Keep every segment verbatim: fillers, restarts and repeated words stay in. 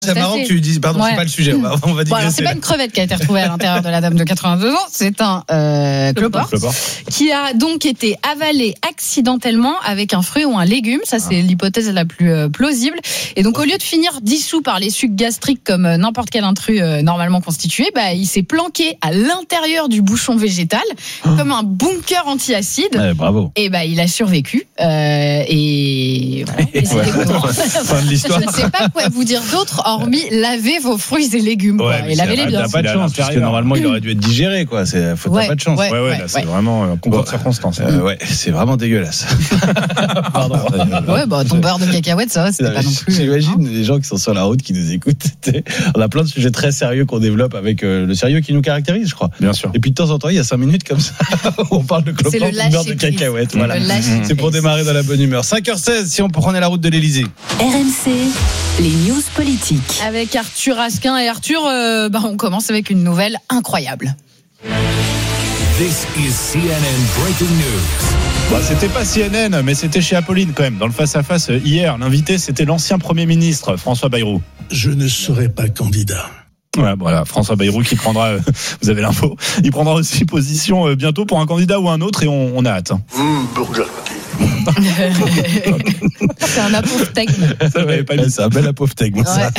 C'est marrant que tu lui dises, pardon, ouais. c'est pas le sujet, on va, on va digresser. Bon, c'est pas une crevette qui a été retrouvée à l'intérieur de la dame de quatre-vingt-deux ans, c'est un euh, cloport qui a donc été avalé accidentellement avec un fruit ou un légume, ça c'est ah. l'hypothèse la plus euh, plausible. Et donc au lieu de finir dissous par les sucs gastriques comme euh, n'importe quel intrus euh, normalement constitué, bah, il s'est planqué à l'intérieur du bouchon végétal oh. comme un bunker anti-acide. Ouais, bravo. Et bah, il a survécu. Euh, et voilà. Et ouais. Fin de l'histoire. Je ne sais pas quoi vous dire d'autre. Hormis laver vos fruits et légumes, ouais, quoi, et lavez-les bien. T'as pas de chance, parce que normalement il aurait dû être digéré, quoi. C'est, faut ouais, t'as pas de chance. Ouais, ouais, ouais là, c'est ouais. vraiment un concours de circonstances. Euh, ouais, c'est vraiment dégueulasse. Pardon. Ouais, bah ton beurre de cacahuète, ça va, c'était non, pas non plus. J'imagine hein. les gens qui sont sur la route qui nous écoutent. On a plein de sujets très sérieux qu'on développe avec euh, le sérieux qui nous caractérise, je crois. Bien sûr. Et puis de temps en temps, il y a cinq minutes comme ça où on parle de cloport, de beurre de cacahuète. Voilà. C'est pour démarrer dans la bonne humeur. cinq heures seize, si on prenait la route de l'Elysée. R M C, les news politiques. Avec Arthur Asquin. Et Arthur, euh, bah, on commence avec une nouvelle incroyable. This is C N N Breaking News. Bah, c'était pas C N N, mais c'était chez Apolline quand même. Dans le face-à-face hier, l'invité, c'était l'ancien Premier ministre, François Bayrou. Je ne serai pas candidat. Ouais, voilà, François Bayrou qui prendra, euh, vous avez l'info, il prendra aussi position euh, bientôt pour un candidat ou un autre et on, on a hâte. Mmh, burger. C'est un apophthegme. Ça, ouais, pas c'est un bel apophthegme. Ouais. Ça.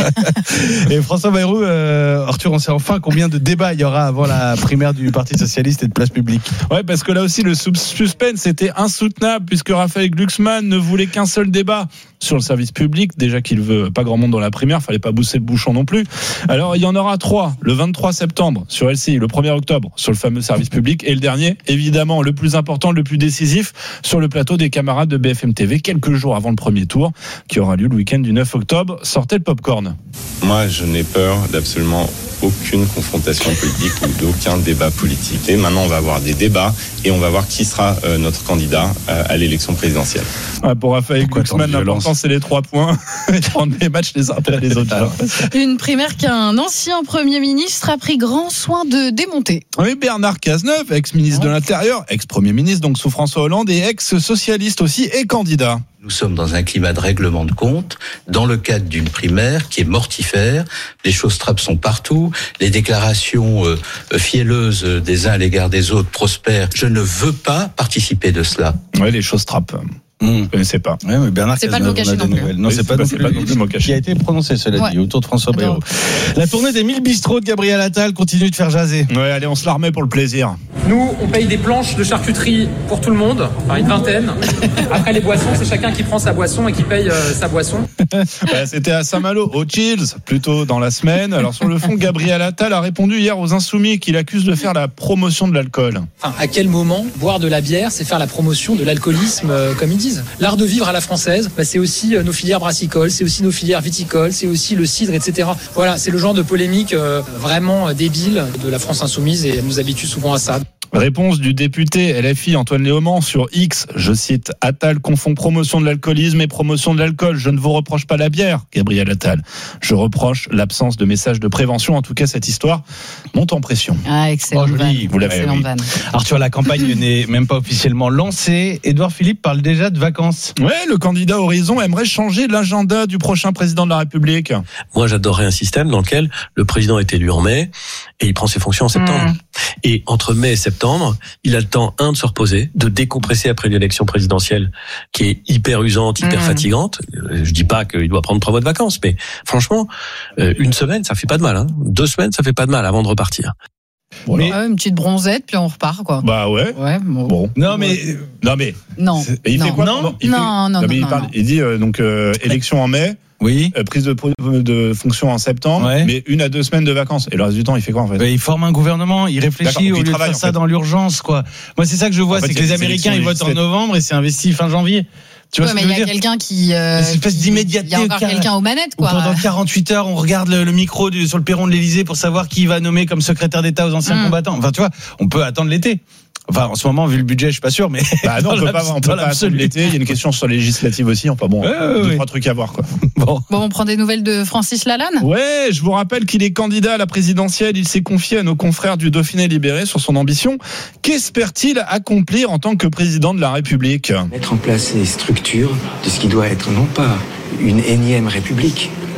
Et François Bayrou, euh, Arthur, on sait enfin combien de débats il y aura avant la primaire du Parti Socialiste et de Place Publique. Ouais, parce que là aussi, le suspense était insoutenable puisque Raphaël Glucksmann ne voulait qu'un seul débat sur le service public. Déjà qu'il veut pas grand monde dans la primaire, fallait pas bousser le bouchon non plus. Alors, il y en aura trois. Le vingt-trois septembre sur L C I, le premier octobre sur le fameux service public et le dernier, évidemment, le plus important, le plus décisif, sur le plateau des camarades de B F M T V, quelques jours avant le premier tour, qui aura lieu le week-end du neuf octobre. Sortez le popcorn. Moi, je n'ai peur d'absolument aucune confrontation politique ou d'aucun débat politique. Et maintenant, on va avoir des débats et on va voir qui sera euh, notre candidat euh, à l'élection présidentielle. Ouais, pour Raphaël Glucksmann, l'important, c'est les trois points et prendre les matchs les uns après les autres. Alors. Une primaire qu'un ancien Premier ministre a pris grand soin de démonter. Oui, Bernard Cazeneuve, ex-ministre oh. de l'Intérieur, ex-Premier ministre, donc sous François Hollande, et ex-socialiste aussi, et candidat. Nous sommes dans un climat de règlement de compte, dans le cadre d'une primaire qui est mortifère. Les choses trappes sont partout, les déclarations euh, fielleuses des uns à l'égard des autres prospèrent. Je ne veux pas participer de cela. Oui, les choses trappent. Mmh. Je ne connaissais pas. Ouais, mais Bernard c'est Cazeneuve, pas le mot caché non plus. Non, oui, c'est, c'est pas, pas, pas non plus le mot caché. Qui a été prononcé, cela ouais. dit, autour de François Bayrou. La tournée des mille bistrots de Gabriel Attal continue de faire jaser. Ouais, allez, on se la remet pour le plaisir. Nous, on paye des planches de charcuterie pour tout le monde, enfin une vingtaine. Après les boissons, c'est chacun qui prend sa boisson et qui paye euh, sa boisson. Bah, c'était à Saint-Malo, au Chills, plutôt dans la semaine. Alors sur le fond, Gabriel Attal a répondu hier aux Insoumis qu'il accuse de faire la promotion de l'alcool. Enfin, à quel moment boire de la bière, c'est faire la promotion de l'alcoolisme, euh, comme ils disent. L'art de vivre à la française, bah, c'est aussi euh, nos filières brassicoles, c'est aussi nos filières viticoles, c'est aussi le cidre, et cetera. Voilà, c'est le genre de polémique euh, vraiment euh, débile de la France insoumise et elle nous habitue souvent à ça. Réponse du député L F I Antoine Léaumont sur X, je cite, Attal confond promotion de l'alcoolisme et promotion de l'alcool. Je ne vous reproche pas la bière, Gabriel Attal. Je reproche l'absence de message de prévention. En tout cas, cette histoire monte en pression. Ah, excellent. Oh, joli. Vous l'avez excellent oui. van. Arthur, la campagne n'est même pas officiellement lancée. Édouard Philippe parle déjà de vacances. Ouais, le candidat Horizon aimerait changer l'agenda du prochain président de la République. Moi, j'adorerais un système dans lequel le président est élu en mai et il prend ses fonctions en septembre. Mmh. Et entre mai et septembre, il a le temps, un, de se reposer, de décompresser après l'élection présidentielle, qui est hyper usante, hyper mmh. fatigante. Je dis pas qu'il doit prendre trois mois de vacances, mais franchement, une semaine, ça fait pas de mal. Hein. Deux semaines, ça fait pas de mal avant de repartir. Voilà. Mais, ouais, une petite bronzette, puis on repart, quoi. Bah ouais. Ouais. Bon. bon. Non mais non mais. Non. Et il non. fait quoi Non. il Non, fait... non, non, non, mais non, il, parle, non. il dit euh, donc euh, élection en mai. Oui. Euh, prise de, de fonction en septembre, ouais. mais une à deux semaines de vacances. Et le reste du temps, il fait quoi en fait ? Bah, il forme un gouvernement, il réfléchit au lieu de faire ça en fait. Dans l'urgence, quoi. Moi, c'est ça que je vois, en fait, c'est que les Américains ils votent en novembre et c'est investi fin janvier. Tu vois ouais, ce mais que il y a quelqu'un qui. Euh, une espèce d'immédiateté. Il y a encore quelqu'un aux manettes, quoi. Pendant quarante-huit heures, on regarde le, le micro du, sur le perron de l'Élysée pour savoir qui va nommer comme secrétaire d'État aux anciens mmh. combattants. Enfin, tu vois, on peut attendre l'été. Enfin, en ce moment, vu le budget, je suis pas sûr, mais. Bah non, on peut pas, on peut pas attendre l'été. Il y a une question sur les législatives aussi. Enfin bon, ouais, ouais, deux, ouais. trois trucs à voir, quoi. Bon. Bon, on prend des nouvelles de Francis Lalanne. Ouais, je vous rappelle qu'il est candidat à la présidentielle. Il s'est confié à nos confrères du Dauphiné Libéré sur son ambition. Qu'espère-t-il accomplir en tant que président de la République ? Mettre en place les structures de ce qui doit être non pas une énième république,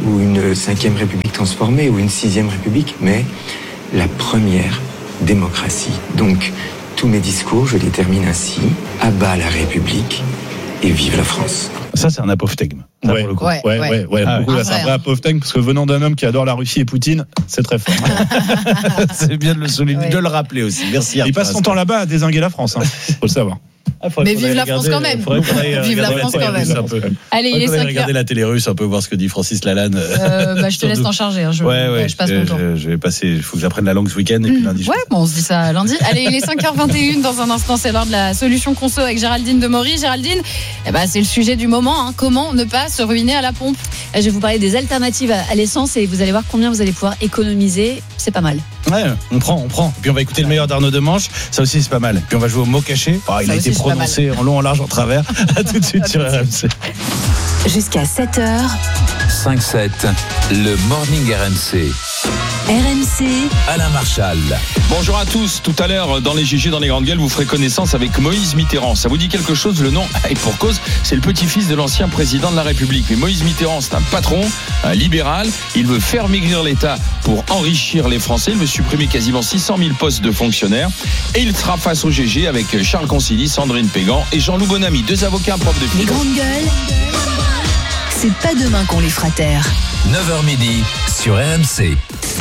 ou une cinquième république transformée, ou une sixième république, mais la première démocratie. Donc, tous mes discours, je les termine ainsi. À bas la République et vive la France. Ça, c'est un apophthegme. Ouais, ouais, ouais, ouais, ouais, ouais. Ah, beaucoup, ouais. C'est un vrai apophthegme, parce que venant d'un homme qui adore la Russie et Poutine, c'est très fort. C'est bien de le souligner, ouais. de le rappeler aussi. Merci. Il passe son temps là-bas à dézinguer la France, hein. Faut le savoir. Ah, mais vive la France quand même. Vive la France quand même. Allez, il est cinq heures. Regarder la télé russe, un peu voir ce que dit Francis Lalanne. Euh, bah, je te laisse t'en charger. Hein. Je, ouais, ouais, je passe mon tour. Je, je vais passer. Il faut que j'apprenne la langue ce week-end et puis lundi. Ouais, bon, on se dit ça lundi. Allez, il est cinq heures vingt et une. Dans un instant, c'est l'heure de la solution conso avec Géraldine Demory. Géraldine, eh ben, c'est le sujet du moment. Hein. Comment ne pas se ruiner à la pompe? Je vais vous parler des alternatives à l'essence et vous allez voir combien vous allez pouvoir économiser. C'est pas mal. Ouais, on prend, on prend. Puis on va écouter le meilleur d'Arnaud Demanche. Ça aussi, c'est pas mal. Puis on va jouer au mot caché. Oh, il ça a été prononcé en long, en large, en travers. À tout de suite sur R M C. Jusqu'à sept heures. cinq sept, le Morning R M C. R M C. Alain Marchal. Bonjour à tous. Tout à l'heure, dans les G G, dans les grandes gueules, vous ferez connaissance avec Moïse Mitterrand. Ça vous dit quelque chose, le nom? Et pour cause, c'est le petit-fils de l'ancien président de la République. Mais Moïse Mitterrand, c'est un patron, un libéral. Il veut faire maigrir l'État pour enrichir les Français. Il veut supprimer quasiment six cent mille postes de fonctionnaires. Et il sera face au G G avec Charles Consilly, Sandrine Pégan et Jean-Loup Bonamy, deux avocats, profs de philo. Les grandes gueules, c'est pas demain qu'on les fera taire. neuf heures midi sur R M C.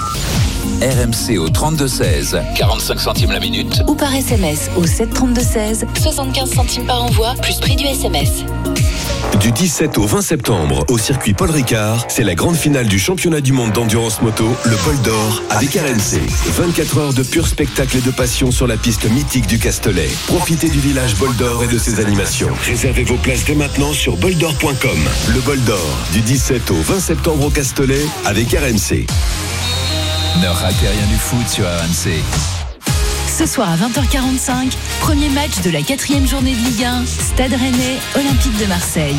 R M C au trente-deux seize, quarante-cinq centimes la minute. Ou par S M S au sept trente-deux seize, soixante-quinze centimes par envoi, plus prix du S M S. Du dix-sept au vingt septembre, au circuit Paul Ricard, c'est la grande finale du championnat du monde d'endurance moto, le Bol d'Or, avec R M C. vingt-quatre heures de pur spectacle et de passion sur la piste mythique du Castellet. Profitez du village Bol d'Or et de ses animations. Réservez vos places dès maintenant sur boldor point com. Le Bol d'Or, du dix-sept au vingt septembre au Castellet, avec R M C. Ne ratez rien du foot sur R M C. Ce soir à vingt heures quarante-cinq, premier match de la quatrième journée de Ligue un, Stade Rennais, Olympique de Marseille.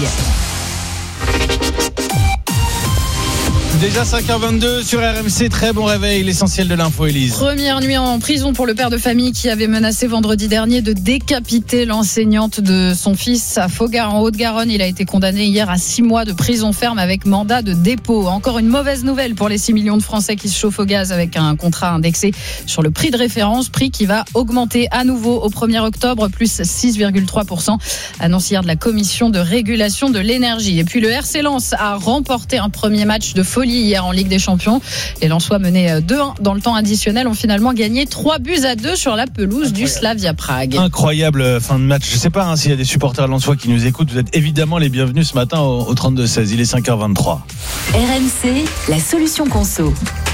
Déjà cinq heures vingt-deux sur R M C, très bon réveil, l'essentiel de l'info, Élise. Première nuit en prison pour le père de famille qui avait menacé vendredi dernier de décapiter l'enseignante de son fils à Faugas en Haute-Garonne. Il a été condamné hier à six mois de prison ferme avec mandat de dépôt. Encore une mauvaise nouvelle pour les six millions de Français qui se chauffent au gaz avec un contrat indexé sur le prix de référence, prix qui va augmenter à nouveau au premier octobre, plus six virgule trois pour cent, annonce hier de la Commission de régulation de l'énergie. Et puis le R C Lens a remporté un premier match de folie hier en Ligue des Champions. Les Lensois menés deux un dans le temps additionnel ont finalement gagné trois buts à deux sur la pelouse Incroyable. du Slavia Prague. Incroyable fin de match. Je ne sais pas hein, s'il y a des supporters lensois qui nous écoutent. Vous êtes évidemment les bienvenus ce matin au, au trente-deux seize. Il est cinq heures vingt-trois. R M C, la solution conso.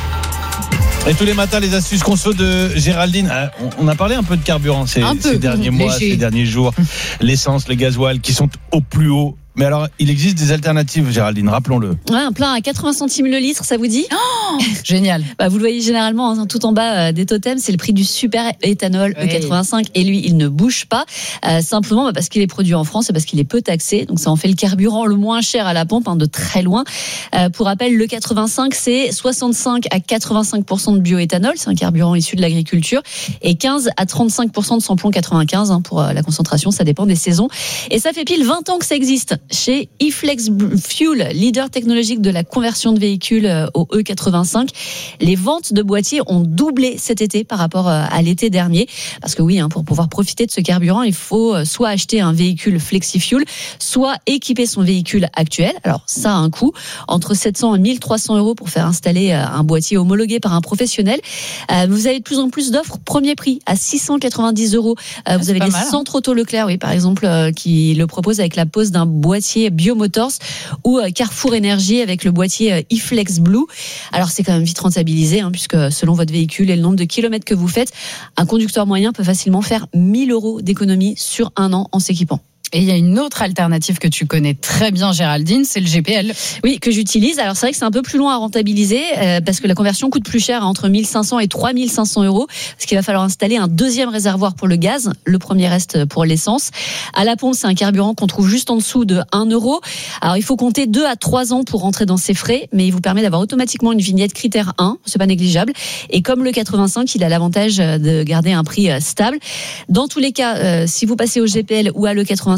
Et tous les matins, les astuces conso de Géraldine. On a parlé un peu de carburant ces, ces derniers mois, léger. ces derniers jours. L'essence, le gasoil qui sont au plus haut. Mais alors, il existe des alternatives, Géraldine, rappelons-le. Ouais, un plein à quatre-vingts centimes le litre, ça vous dit? Oh, génial. Bah, vous le voyez généralement hein, tout en bas euh, des totems, c'est le prix du super éthanol oui. E quatre-vingt-cinq. Et lui, il ne bouge pas, euh, simplement bah, parce qu'il est produit en France et parce qu'il est peu taxé. Donc ça en fait le carburant le moins cher à la pompe, hein, de très loin. Euh, pour rappel, le quatre-vingt-cinq, c'est soixante-cinq à quatre-vingt-cinq pour cent de bioéthanol. C'est un carburant issu de l'agriculture. Et quinze à trente-cinq pour cent de samplon quatre-vingt-quinze hein, pour euh, la concentration. Ça dépend des saisons. Et ça fait pile vingt ans que ça existe chez E-Flex Fuel, leader technologique de la conversion de véhicules au E quatre-vingt-cinq. Les ventes de boîtiers ont doublé cet été par rapport à l'été dernier. Parce que oui, hein, pour pouvoir profiter de ce carburant, il faut soit acheter un véhicule FlexiFuel, soit équiper son véhicule actuel. Alors ça a un coût, entre sept cents et mille trois cents euros pour faire installer un boîtier homologué par un professionnel. Vous avez de plus en plus d'offres premier prix à six cent quatre-vingt-dix euros. Vous ah, avez les mal, centres auto Leclerc, oui, par exemple, qui le proposent avec la pose d'un boîtier Biomotors ou Carrefour Énergie avec le boîtier E-Flex Blue. Alors c'est quand même vite rentabilisé hein, puisque selon votre véhicule et le nombre de kilomètres que vous faites, un conducteur moyen peut facilement faire mille euros d'économie sur un an en s'équipant. Et il y a une autre alternative que tu connais très bien, Géraldine, c'est le G P L. Oui, que j'utilise. Alors c'est vrai que c'est un peu plus loin à rentabiliser euh, parce que la conversion coûte plus cher, entre mille cinq cents et trois mille cinq cents euros, parce qu'il va falloir installer un deuxième réservoir pour le gaz, le premier reste pour l'essence. À la pompe, c'est un carburant qu'on trouve juste en dessous de un euro. Alors il faut compter deux à trois ans pour rentrer dans ces frais, mais il vous permet d'avoir automatiquement une vignette critère un, c'est pas négligeable. Et comme le quatre-vingt-cinq, il a l'avantage de garder un prix stable. Dans tous les cas, euh, si vous passez au G P L ou à le quatre-vingt-cinq,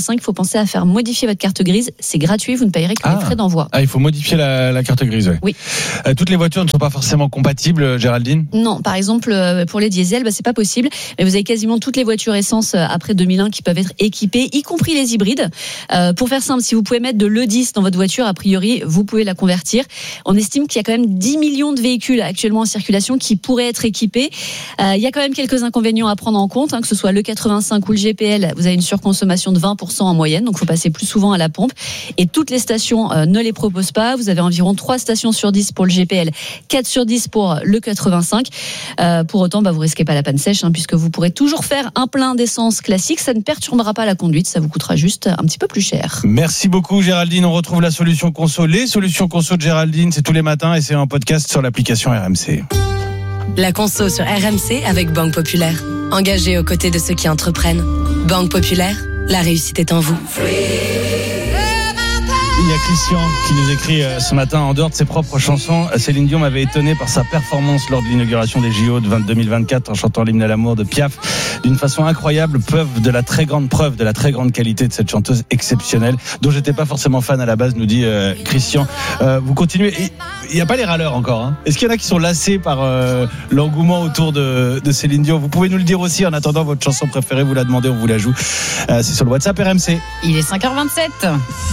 quatre-vingt-cinq, il faut penser à faire modifier votre carte grise. C'est gratuit, vous ne payerez que ah. les frais d'envoi. Ah, il faut modifier la, la carte grise, ouais. Oui. Euh, toutes les voitures ne sont pas forcément compatibles, Géraldine ? Non, par exemple, pour les diesels, bah, c'est pas possible. Mais vous avez quasiment toutes les voitures essence après deux mille un qui peuvent être équipées, y compris les hybrides. Euh, pour faire simple, si vous pouvez mettre de l'E dix dans votre voiture, a priori, vous pouvez la convertir. On estime qu'il y a quand même dix millions de véhicules actuellement en circulation qui pourraient être équipés. Euh, il y a quand même quelques inconvénients à prendre en compte, hein, que ce soit le quatre-vingt-cinq ou le G P L. Vous avez une surconsommation de vingt pour cent en moyenne, donc il faut passer plus souvent à la pompe. Et toutes les stations euh, ne les proposent pas. Vous avez environ trois stations sur dix pour le G P L, quatre sur dix pour le quatre-vingt-cinq. Euh, pour autant, bah, vous risquez pas la panne sèche, hein, puisque vous pourrez toujours faire un plein d'essence classique. Ça ne perturbera pas la conduite, ça vous coûtera juste un petit peu plus cher. Merci beaucoup Géraldine. On retrouve la solution conso, les solutions conso de Géraldine, c'est tous les matins et c'est un podcast sur l'application R M C. La conso sur R M C avec Banque Populaire. Engagée aux côtés de ceux qui entreprennent. Banque Populaire, la réussite est en vous. Il y a Christian qui nous écrit ce matin, en dehors de ses propres chansons, Céline Dion m'avait étonné par sa performance lors de l'inauguration des J O de deux mille vingt-quatre en chantant l'hymne à l'amour de Piaf. D'une façon incroyable, preuve de la très grande preuve de la très grande qualité de cette chanteuse exceptionnelle, dont j'étais pas forcément fan à la base, nous dit euh, Christian. Euh, vous continuez. Il n'y a pas les râleurs encore. Hein. Est-ce qu'il y en a qui sont lassés par euh, l'engouement autour de, de Céline Dion ? Vous pouvez nous le dire aussi. En attendant, votre chanson préférée, vous la demandez, on vous la joue. Euh, c'est sur le WhatsApp R M C. Il est cinq heures vingt-sept.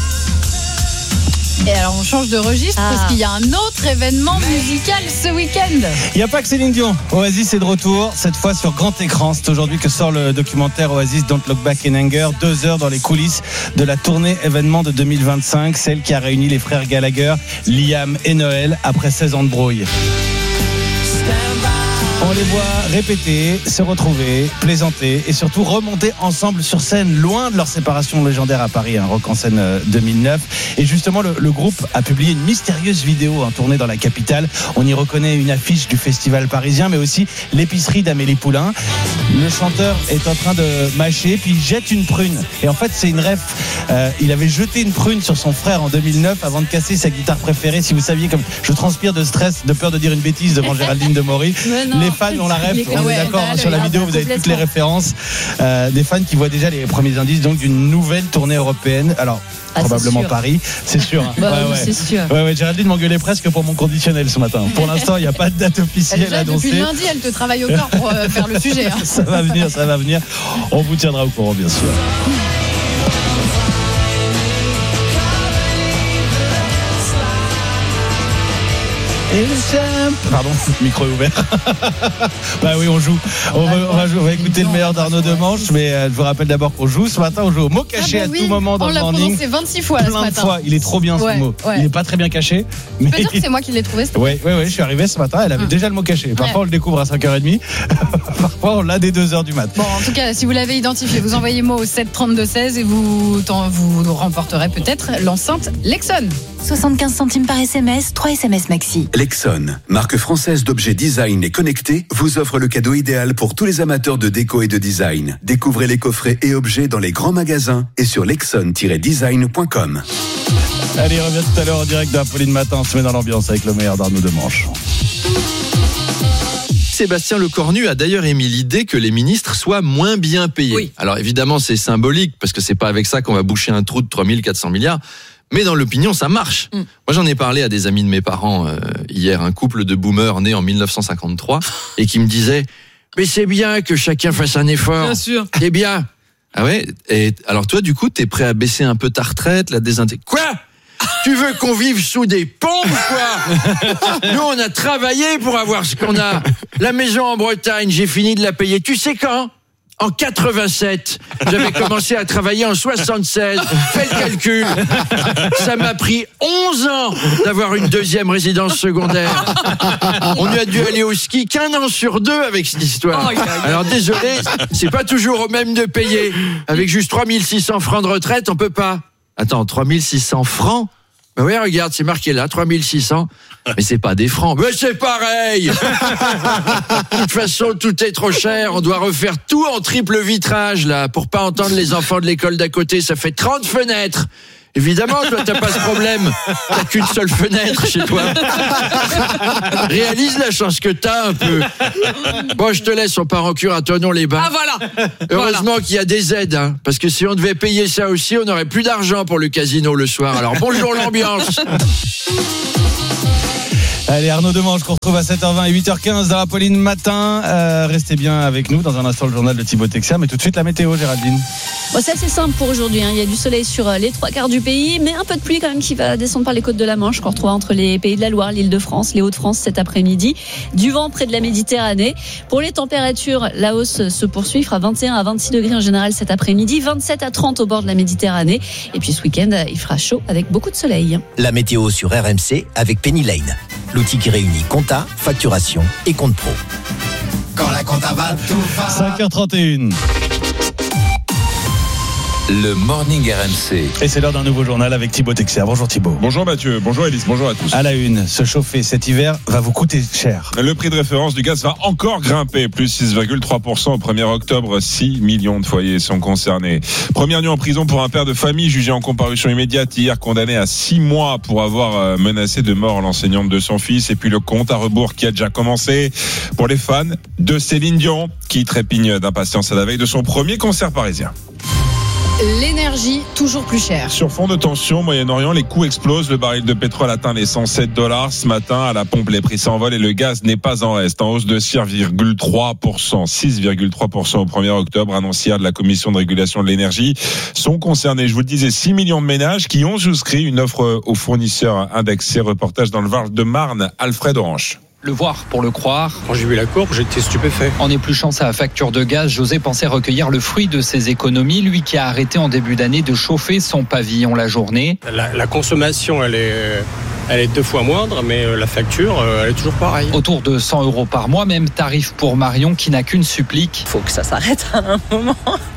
Et alors on change de registre ah. parce qu'il y a un autre événement musical ce week-end. Il n'y a pas que Céline Dion. Oasis est de retour, cette fois sur grand écran. C'est aujourd'hui que sort le documentaire Oasis Don't Look Back in Anger. Deux heures dans les coulisses de la tournée événement de deux mille vingt-cinq, celle qui a réuni les frères Gallagher, Liam et Noël après seize ans de brouille. On les voit répéter, se retrouver, plaisanter et surtout remonter ensemble sur scène, loin de leur séparation légendaire à Paris, un Rock en scène deux mille neuf. Et justement, le, le groupe a publié une mystérieuse vidéo hein, tournée dans la capitale. On y reconnaît une affiche du festival parisien, mais aussi l'épicerie d'Amélie Poulain. Le chanteur est en train de mâcher, puis il jette une prune. Et en fait, c'est une ref. Euh, il avait jeté une prune sur son frère en deux mille neuf avant de casser sa guitare préférée. Si vous saviez, comme je transpire de stress, de peur de dire une bêtise devant Géraldine Demory. Les fans ont la ref, on est d'accord hein, sur la vidéo, vous avez toutes les références. Euh, des fans qui voient déjà les premiers indices donc d'une nouvelle tournée européenne. Alors ah, probablement Paris, c'est sûr. Hein. Bah, ouais, ouais. C'est sûr. Ouais, ouais, Géraldine m'engueulait presque pour mon conditionnel ce matin. Pour l'instant, il n'y a pas de date officielle déjà, annoncée. Depuis lundi, elle te travaille au corps pour euh, faire le sujet. Hein. Ça va venir, ça va venir. On vous tiendra au courant, bien sûr. Et le Pardon, le micro est ouvert. Bah oui, on joue. On va, on va, jouer. On va écouter le meilleur d'Arnaud Demanche, mais euh, je vous rappelle d'abord qu'on joue. Ce matin, on joue au mot caché ah bah oui. à tout moment dans on le morning. On l'a prononcé vingt-six fois là, ce matin. matin. Fois. Il est trop bien ouais, ce mot. Ouais. Il n'est pas très bien caché. Mais... Tu peux dire que c'est moi qui l'ai trouvé. Oui, oui, oui. Je suis arrivé ce matin. Elle avait hum. déjà le mot caché. Parfois, ouais. on le découvre à cinq heures trente. Parfois, on l'a dès deux heures du mat. Bon, en tout cas, si vous l'avez identifié, vous envoyez mot au sept trente-deux seize et vous, vous remporterez peut-être l'enceinte Lexon. soixante-quinze centimes par S M S, trois S M S maxi. Lexon, marque française d'objets design et connectés, vous offre le cadeau idéal pour tous les amateurs de déco et de design. Découvrez les coffrets et objets dans les grands magasins et sur lexon tiret design point com. Allez, on revient tout à l'heure en direct d'Apolline Matin. On se met dans l'ambiance avec le meilleur d'Arnaud Demanche. Sébastien Lecornu a d'ailleurs émis l'idée que les ministres soient moins bien payés. Oui. Alors évidemment, c'est symbolique parce que c'est pas avec ça qu'on va boucher un trou de trois mille quatre cents milliards. Mais dans l'opinion, ça marche. Mm. Moi, j'en ai parlé à des amis de mes parents euh, hier, un couple de boomers nés en dix-neuf cent cinquante-trois, et qui me disaient « Mais c'est bien que chacun fasse un effort. Bien sûr. C'est bien. » Ah ouais. Et alors toi, du coup, t'es prêt à baisser un peu ta retraite, la désintégrer. Quoi ? Tu veux qu'on vive sous des ponts ou quoi ? Nous, on a travaillé pour avoir ce qu'on a. La maison en Bretagne, j'ai fini de la payer. Tu sais quand ? En quatre-vingt-sept, j'avais commencé à travailler en soixante-seize. Fais le calcul. Ça m'a pris onze ans d'avoir une deuxième résidence secondaire. On a dû aller au ski qu'un an sur deux avec cette histoire. Alors désolé, c'est pas toujours au même de payer. Avec juste trois mille six cents francs de retraite, on peut pas. Attends, trois mille six cents francs ? Ben oui, regarde, c'est marqué là, trois mille six cents. Mais c'est pas des francs. Mais c'est pareil. De toute façon, tout est trop cher. On doit refaire tout en triple vitrage, là, pour pas entendre les enfants de l'école d'à côté. Ça fait trente fenêtres. Évidemment, toi, t'as pas ce problème. T'as qu'une seule fenêtre chez toi. Réalise la chance que t'as un peu. Bon, je te laisse, on part en cure à Thonon-les-Bains. Ah, voilà. Heureusement voilà. qu'il y a des aides, hein, parce que si on devait payer ça aussi, on n'aurait plus d'argent pour le casino le soir. Alors, bonjour l'ambiance. Allez, Arnaud Demange qu'on retrouve à sept heures vingt et huit heures quinze dans la Pauline Matin. Euh, restez bien avec nous. Dans un instant, le journal de Thibaut Texia. Mais tout de suite, la météo, Géraldine. Bon, c'est assez simple pour aujourd'hui. Hein. Il y a du soleil sur les trois quarts du pays, mais un peu de pluie quand même qui va descendre par les côtes de la Manche, qu'on retrouve entre les pays de la Loire, l'Île-de-France, les Hauts-de-France cet après-midi. Du vent près de la Méditerranée. Pour les températures, la hausse se poursuit. Il fera vingt et un à vingt-six degrés en général cet après-midi, vingt-sept à trente au bord de la Méditerranée. Et puis ce week-end, il fera chaud avec beaucoup de soleil. La météo sur R M C avec Penny Lane. L'outil qui réunit compta, facturation et compte pro. Quand la compta va, tout va. cinq heures trente et une. Le Morning R M C. Et c'est l'heure d'un nouveau journal avec Thibaut Texer. Bonjour Thibaut. Bonjour Mathieu, bonjour Élise, bonjour à tous. À la une, se chauffer cet hiver va vous coûter cher. Le prix de référence du gaz va encore grimper, plus six virgule trois pour cent au premier octobre. six millions de foyers sont concernés. Première nuit en prison pour un père de famille jugé en comparution immédiate hier, condamné à six mois pour avoir menacé de mort l'enseignante de son fils. Et puis le compte à rebours qui a déjà commencé pour les fans de Céline Dion, qui trépigne d'impatience à la veille de son premier concert parisien. L'énergie toujours plus chère. Sur fond de tension, Moyen-Orient, les coûts explosent. Le baril de pétrole atteint les cent sept dollars ce matin. À la pompe, les prix s'envolent et le gaz n'est pas en reste. En hausse de six virgule trois pour cent. six virgule trois pour cent au premier octobre. Annonce hier de la Commission de régulation de l'énergie. Sont concernés, je vous le disais, six millions de ménages qui ont souscrit une offre aux fournisseurs indexés. Reportage dans le Var-de-Marne, Alfred Orange. Le voir pour le croire. Quand j'ai vu la courbe, j'étais stupéfait. En épluchant sa facture de gaz, José pensait recueillir le fruit de ses économies, lui qui a arrêté en début d'année de chauffer son pavillon la journée. La, la consommation, elle est... Elle est deux fois moindre, mais la facture, elle est toujours pareille. Autour de cent euros par mois, même tarif pour Marion qui n'a qu'une supplique. Il faut que ça s'arrête à un moment.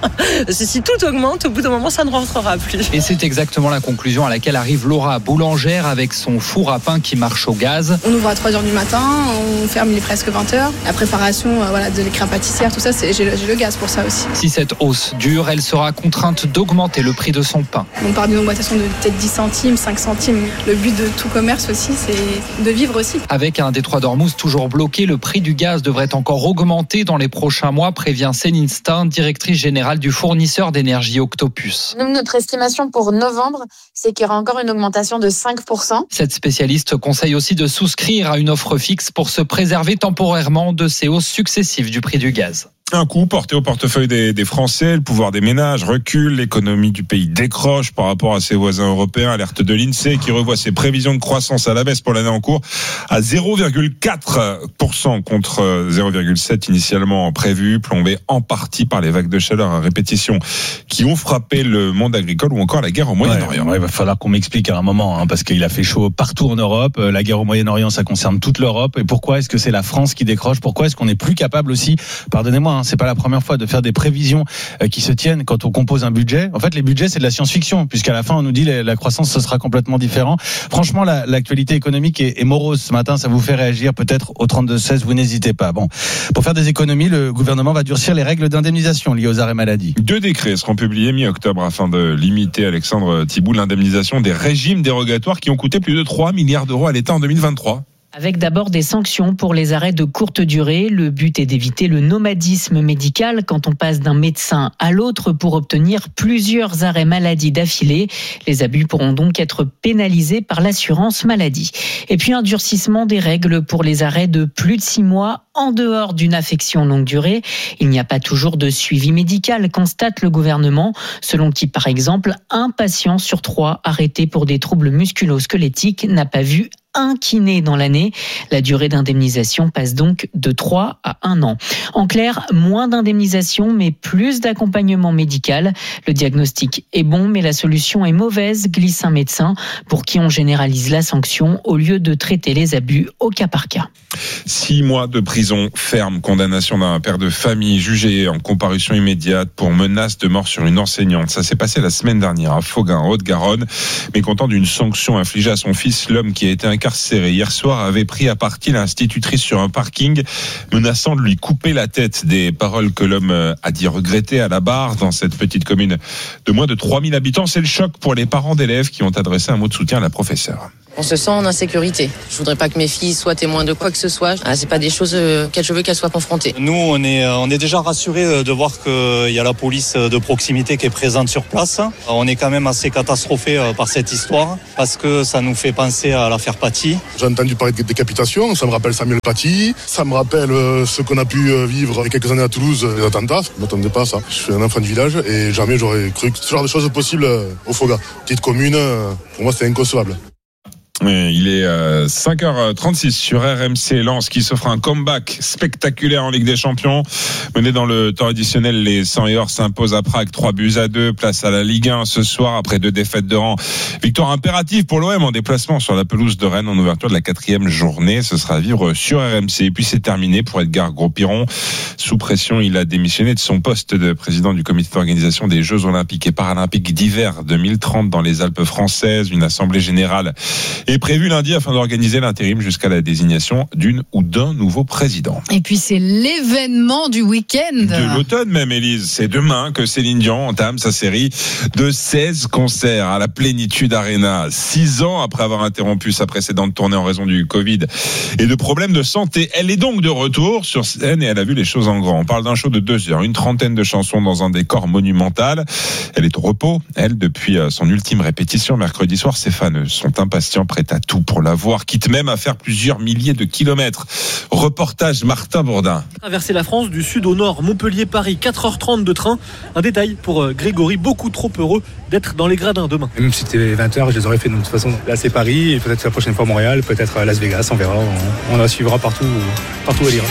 Si tout augmente, au bout d'un moment, ça ne rentrera plus. Et c'est exactement la conclusion à laquelle arrive Laura, boulangère avec son four à pain qui marche au gaz. On ouvre à trois heures du matin, on ferme il est presque vingt heures. La préparation euh, voilà, de l'écrin pâtissière, tout ça, c'est, j'ai, le, j'ai le gaz pour ça aussi. Si cette hausse dure, elle sera contrainte d'augmenter le prix de son pain. On parle d'une augmentation de peut-être dix centimes, cinq centimes. Le but de tout commerce aussi, c'est de vivre aussi. Avec un détroit d'Ormuz toujours bloqué, le prix du gaz devrait encore augmenter dans les prochains mois, prévient Céline Stein, directrice générale du fournisseur d'énergie Octopus. Notre estimation pour novembre, c'est qu'il y aura encore une augmentation de cinq pour cent. Cette spécialiste conseille aussi de souscrire à une offre fixe pour se préserver temporairement de ces hausses successives du prix du gaz. Un coup porté au portefeuille des, des Français, le pouvoir des ménages recule, l'économie du pays décroche par rapport à ses voisins européens. Alerte de l'INSEE qui revoit ses prévisions de croissance à la baisse pour l'année en cours à zéro virgule quatre pour cent contre zéro virgule sept pour cent initialement prévu, plombé en partie par les vagues de chaleur à répétition qui ont frappé le monde agricole ou encore la guerre au Moyen-Orient. Ouais, ouais, il va falloir qu'on m'explique à un moment, hein, parce qu'il a fait chaud partout en Europe. La guerre au Moyen-Orient, ça concerne toute l'Europe. Et pourquoi est-ce que c'est la France qui décroche ? Pourquoi est-ce qu'on n'est plus capable aussi, pardonnez-moi, hein, c'est pas la première fois de faire des prévisions euh, qui se tiennent quand on compose un budget. En fait, les budgets, c'est de la science-fiction, puisqu'à la fin, on nous dit la, la croissance, ce sera complètement différent. Franchement, la, l'actualité économique est, est morose ce matin. Ça vous fait réagir peut-être au trente-deux seize. Vous n'hésitez pas. Bon, pour faire des économies, le gouvernement va durcir les règles d'indemnisation liées aux arrêts maladie. Deux décrets seront publiés mi-octobre afin de limiter, Alexandre Thibault, l'indemnisation des régimes dérogatoires qui ont coûté plus de trois milliards d'euros à l'État en deux mille vingt-trois. Avec d'abord des sanctions pour les arrêts de courte durée. Le but est d'éviter le nomadisme médical quand on passe d'un médecin à l'autre pour obtenir plusieurs arrêts maladie d'affilée. Les abus pourront donc être pénalisés par l'assurance maladie. Et puis un durcissement des règles pour les arrêts de plus de six mois en dehors d'une affection longue durée. Il n'y a pas toujours de suivi médical, constate le gouvernement, selon qui, par exemple, un patient sur trois arrêté pour des troubles musculo-squelettiques n'a pas vu un kiné dans l'année. La durée d'indemnisation passe donc de trois à un an. En clair, moins d'indemnisation, mais plus d'accompagnement médical. Le diagnostic est bon, mais la solution est mauvaise, glisse un médecin, pour qui on généralise la sanction au lieu de traiter les abus au cas par cas. Six mois de prison ferme, condamnation d'un père de famille jugé en comparution immédiate pour menace de mort sur une enseignante. Ça s'est passé la semaine dernière à Fauguin, en Haute-Garonne. Mécontent d'une sanction infligée à son fils, l'homme qui a été inquiété incarcéré hier soir avait pris à partie l'institutrice sur un parking, menaçant de lui couper la tête. Des paroles que l'homme a dit regretter à la barre dans cette petite commune de moins de trois mille habitants. C'est le choc pour les parents d'élèves qui ont adressé un mot de soutien à la professeure. On se sent en insécurité. Je voudrais pas que mes filles soient témoins de quoi que ce soit. Ah, c'est pas des choses auxquelles je veux qu'elles soient confrontées. Nous, on est, on est déjà rassurés de voir qu'il y a la police de proximité qui est présente sur place. On est quand même assez catastrophés par cette histoire parce que ça nous fait penser à l'affaire Paty. J'ai entendu parler de décapitation, ça me rappelle Samuel Paty, ça me rappelle ce qu'on a pu vivre il y a quelques années à Toulouse, les attentats. Je ne m'attendais pas à ça. Je suis un enfant de village et jamais j'aurais cru que ce genre de choses possibles au Foga. Petite commune, pour moi c'est inconcevable. Il est cinq heures trente-six sur R M C. Lens qui s'offre un comeback spectaculaire en Ligue des Champions. Mené dans le temps additionnel, les cent et or s'imposent à Prague trois buts à deux. Place à la Ligue un ce soir après deux défaites de rang. Victoire impérative pour l'O M en déplacement sur la pelouse de Rennes en ouverture de la quatrième journée. Ce sera à vivre sur R M C. Et puis c'est terminé pour Edgar Gros-Piron. Sous pression, il a démissionné de son poste de président du comité d'organisation des Jeux Olympiques et Paralympiques d'hiver deux mille trente dans les Alpes françaises. Une assemblée générale est prévu lundi afin d'organiser l'intérim jusqu'à la désignation d'une ou d'un nouveau président. Et puis c'est l'événement du week-end. De l'automne même, Élise. C'est demain que Céline Dion entame sa série de seize concerts à la Plénitude Arena. Six ans après avoir interrompu sa précédente tournée en raison du Covid et de problèmes de santé. Elle est donc de retour sur scène et elle a vu les choses en grand. On parle d'un show de deux heures, une trentaine de chansons dans un décor monumental. Elle est au repos, elle, depuis son ultime répétition mercredi soir. Ses fans sont impatients, prêts à tout pour la voir, quitte même à faire plusieurs milliers de kilomètres. Reportage Martin Bourdin. Traverser la France du sud au nord, Montpellier-Paris, quatre heures trente de train. Un détail pour Grégory, beaucoup trop heureux d'être dans les gradins demain. Même si c'était vingt heures, je les aurais fait de toute façon. Là c'est Paris, et peut-être la prochaine fois Montréal, peut-être Las Vegas, on verra. On, on la suivra partout, partout où elle ira.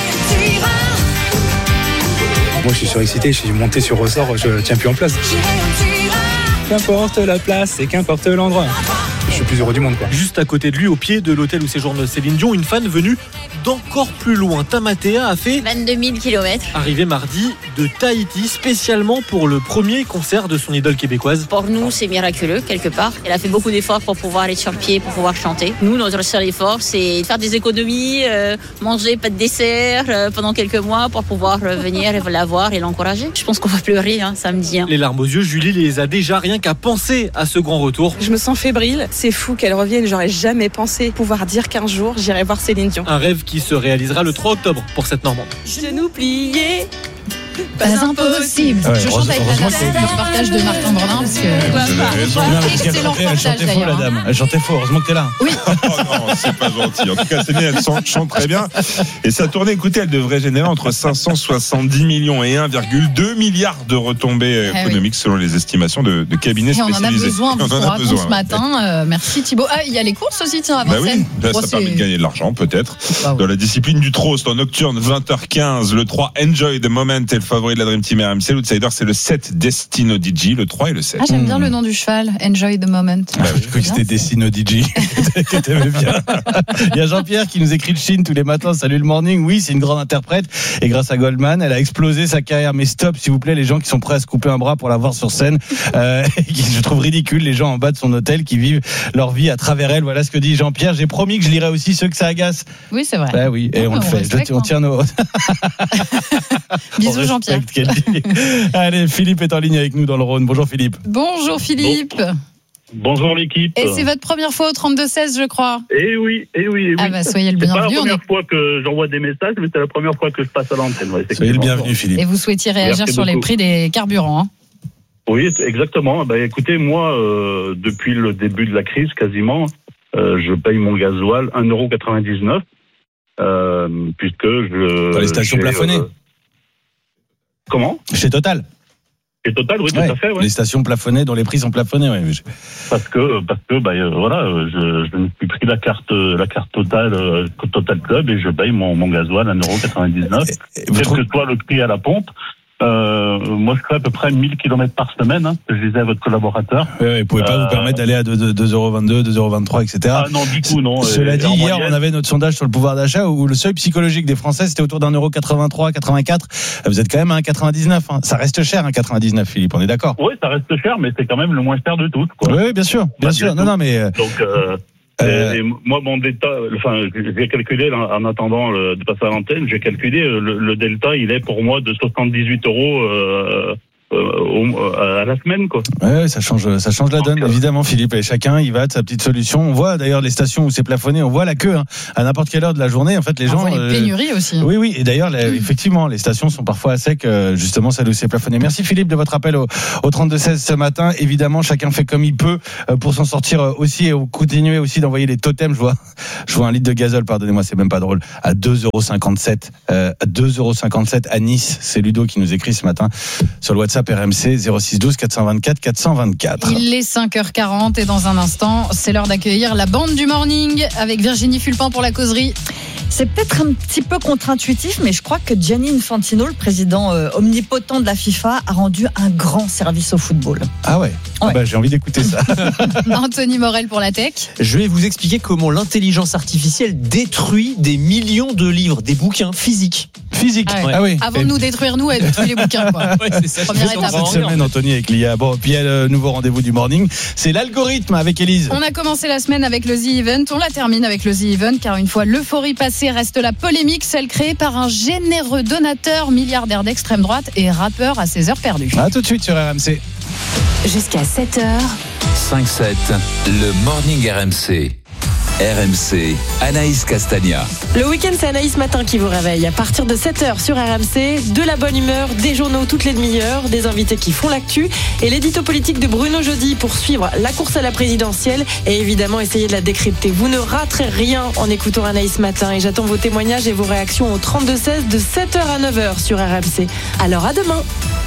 Moi je suis surexcité, je suis monté sur ressort, je tiens plus en place. Qu'importe la place et qu'importe l'endroit. Je suis plus heureux du monde, quoi. Juste à côté de lui, au pied de l'hôtel où séjourne Céline Dion, une fan venue d'encore plus loin. Tamatea a fait vingt-deux mille kilomètres. Arrivé mardi de Tahiti, spécialement pour le premier concert de son idole québécoise. Pour nous, c'est miraculeux, quelque part. Elle a fait beaucoup d'efforts pour pouvoir être sur pied, pour pouvoir chanter. Nous, notre seul effort, c'est de faire des économies, euh, manger pas de dessert euh, pendant quelques mois pour pouvoir euh, venir la voir et l'encourager. Je pense qu'on va pleurer hein, samedi. Hein. Les larmes aux yeux, Julie les a déjà rien qu'à penser à ce grand retour. Je me sens fébrile. C'est fou qu'elle revienne. J'aurais jamais pensé pouvoir dire qu'un jour, j'irai voir Céline Dion. Un rêve qui se réalisera le trois octobre pour cette Normande. Genoux pliés. Pas impossible. Ouais, je chante avec la dame le reportage de Martin Bourdin parce que excellent reportage. Elle chantait faux, la dame. Elle chantait faux. Heureusement que t'es là. Oui. Oh non, c'est pas gentil. En tout cas, Céline, elle chante très bien. Et sa tournée, écoutez, elle devrait générer entre cinq cent soixante-dix millions et un virgule deux milliards de retombées ah économiques oui. selon les estimations de, de cabinets et spécialisés. On en a besoin. On en a besoin ce matin. Euh, merci Thibaut. Ah, il y a les courses aussi, tiens, avant bah oui, là, oh, ça c'est... permet de gagner de l'argent, peut-être. Ah, oui. Dans la discipline du trot, c'est en nocturne, vingt heures quinze. Le trois, Enjoy the Moment, est le favori de la Dream Team R M C. L'outsider, c'est le sept, Destino D J, le trois et le sept. Ah, j'aime bien le nom du cheval, Enjoy the Moment. Bah, je crois que c'était Destino D J. Que t'aimais bien. Il y a Jean-Pierre qui nous écrit de Chine tous les matins. Salut le morning. Oui, c'est une grande interprète. Et grâce à Goldman, elle a explosé sa carrière. Mais stop, s'il vous plaît, les gens qui sont prêts à se couper un bras pour la voir sur scène. Euh, je trouve ridicule les gens en bas de son hôtel qui vivent leur vie à travers elle. Voilà ce que dit Jean-Pierre. J'ai promis que je lirai aussi ceux que ça agace. Oui, c'est vrai. Bah oui, et on, on le fait. Je, on tient nos. Bisous Jean-Pierre. Allez, Philippe est en ligne avec nous dans le Rhône. Bonjour Philippe. Bonjour Philippe. Bon. Bonjour l'équipe. Et c'est votre première fois au trente-deux seize, je crois. Eh oui, eh oui, eh oui. Ah bah soyez le bienvenu. C'est pas la première est... fois que j'envoie des messages, mais c'est la première fois que je passe à l'antenne. Ouais, soyez le bienvenu Philippe. Et vous souhaitiez réagir Merci sur beaucoup. Les prix des carburants. Hein. Oui, exactement. Bah, écoutez, moi, euh, depuis le début de la crise, quasiment, euh, je paye mon gasoil un euro quatre-vingt-dix-neuf, euh, puisque je... Dans les stations plafonnées euh... Comment ? Chez Total. Et Total, oui, ouais, tout à fait. Ouais. Les stations plafonnées dont les prix sont plafonnés, oui. Parce que, parce que, bah, euh, voilà, je, je me suis pris la carte, la carte Total, euh, Total Club et je paye mon, mon gasoil à un euro quatre-vingt-dix-neuf. Quel que soit le prix à la pompe. Euh, moi, je fais à peu près mille kilomètres par semaine, hein, que je disais à votre collaborateur. Oui, oui, vous pouvez pas euh, vous permettre d'aller à deux euros vingt-deux, deux euros vingt-trois, et cetera. Ah non, du tout, non. Cela et, dit, hier, moyenne... on avait notre sondage sur le pouvoir d'achat où le seuil psychologique des Français, c'était autour d'un euro quatre-vingt-trois, quatre-vingt-quatre. Vous êtes quand même à un euro quatre-vingt-dix-neuf. Hein. Ça reste cher, un euro quatre-vingt-dix-neuf, Philippe, on est d'accord? Oui, ça reste cher, mais c'est quand même le moins cher de tous, quoi. Oui, bien sûr, bien pas sûr. Non, non, mais. Donc, euh... Euh... Et, et moi, mon delta, enfin, j'ai calculé en attendant le, de passer à l'antenne, j'ai calculé le, le delta, il est pour moi de soixante-dix-huit euros. Euh, Euh, à la semaine, quoi. Ouais, ça change, ça change la donne, Donc, évidemment, Philippe. Et chacun, il va de sa petite solution. On voit d'ailleurs les stations où c'est plafonné, on voit la queue hein, à n'importe quelle heure de la journée. En fait, les on gens. voit les pénuries euh, aussi. Oui, oui. Et d'ailleurs, les, effectivement, les stations sont parfois à sec, euh, justement, celles où c'est plafonné. Merci Philippe de votre appel au, au trente-deux seize ce matin. Évidemment, chacun fait comme il peut euh, pour s'en sortir aussi et continuer aussi d'envoyer les totems. Je vois, je vois un litre de gazole, pardonnez-moi, c'est même pas drôle, à deux euros cinquante-sept. Euh, à deux euros cinquante-sept à Nice. C'est Ludo qui nous écrit ce matin sur le WhatsApp R M C zéro six douze quatre cent vingt-quatre quatre cent vingt-quatre. Il est cinq heures quarante et dans un instant, c'est l'heure d'accueillir la bande du morning avec Virginie Fulpin pour la causerie. C'est peut-être un petit peu contre-intuitif, mais je crois que Gianni Infantino, le président euh, omnipotent de la FIFA, a rendu un grand service au football. Ah ouais, ouais. Ah bah, j'ai envie d'écouter ça. Anthony Morel pour la tech. Je vais vous expliquer comment l'intelligence artificielle détruit des millions de livres, des bouquins physiques. Physiques, ah, ouais. ah oui. Avant de nous détruire, nous, elle détruit les bouquins. Quoi. Ouais, c'est ça. Première étape. Cette semaine, Anthony, avec l'I A. Bon, puis il y a le nouveau rendez-vous du morning. C'est l'algorithme avec Élise. On a commencé la semaine avec le The Event. On la termine avec le The Event, car une fois l'euphorie passée, reste la polémique, celle créée par un généreux donateur, milliardaire d'extrême droite et rappeur à ses heures perdues. A tout de suite sur R M C. Jusqu'à sept heures. cinq sept, le morning R M C. R M C, Anaïs Castagna. Le week-end, c'est Anaïs Matin qui vous réveille. À partir de sept heures sur R M C, de la bonne humeur, des journaux toutes les demi-heures, des invités qui font l'actu et l'édito politique de Bruno Jeudi pour suivre la course à la présidentielle et évidemment essayer de la décrypter. Vous ne raterez rien en écoutant Anaïs Matin et j'attends vos témoignages et vos réactions au trente-deux seize de sept heures à neuf heures sur R M C. Alors à demain.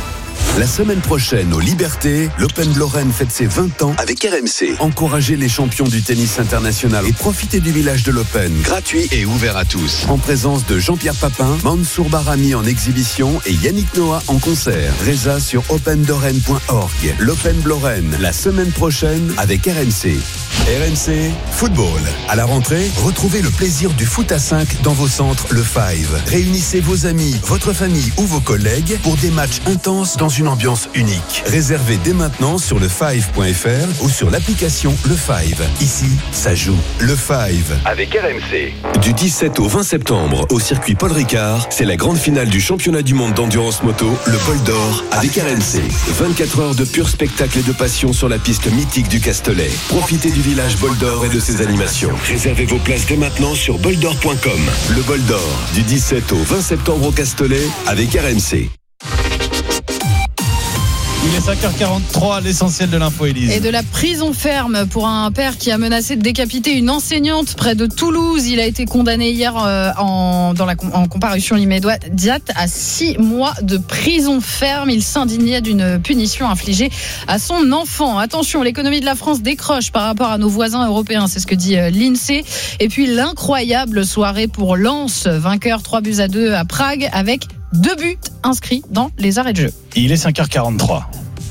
La semaine prochaine, aux Libertés, l'Open de Lorraine fête ses vingt ans avec R M C. Encouragez les champions du tennis international et profitez du village de l'Open, gratuit et ouvert à tous. En présence de Jean-Pierre Papin, Mansour Barami en exhibition et Yannick Noah en concert. Résa sur open lorraine point org. L'Open de Lorraine, la semaine prochaine avec R M C. R M C, football. À la rentrée, retrouvez le plaisir du foot à cinq dans vos centres Le Five. Réunissez vos amis, votre famille ou vos collègues pour des matchs intenses dans une ambiance unique. Réservez dès maintenant sur le five point f r ou sur l'application Le Five. Ici, ça joue. Le Five avec R M C. Du dix-sept au vingt septembre, au circuit Paul Ricard, c'est la grande finale du championnat du monde d'endurance moto, le Bol d'Or, avec R M C. vingt-quatre heures de pur spectacle et de passion sur la piste mythique du Castellet. Profitez du village Bol d'Or et de ses animations. Réservez vos places dès maintenant sur bol d'or point com. Le Bol d'Or, du dix-sept au vingt septembre au Castellet, avec R M C. Il est cinq heures quarante-trois, l'essentiel de l'info, Élise. Et de la prison ferme pour un père qui a menacé de décapiter une enseignante près de Toulouse. Il a été condamné hier euh, en, dans la, en comparution immédiate à six mois de prison ferme. Il s'indignait d'une punition infligée à son enfant. Attention, l'économie de la France décroche par rapport à nos voisins européens. C'est ce que dit euh, l'INSEE. Et puis l'incroyable soirée pour Lens, vainqueur trois buts à deux à Prague avec deux buts inscrits dans les arrêts de jeu. Il est cinq heures quarante-trois.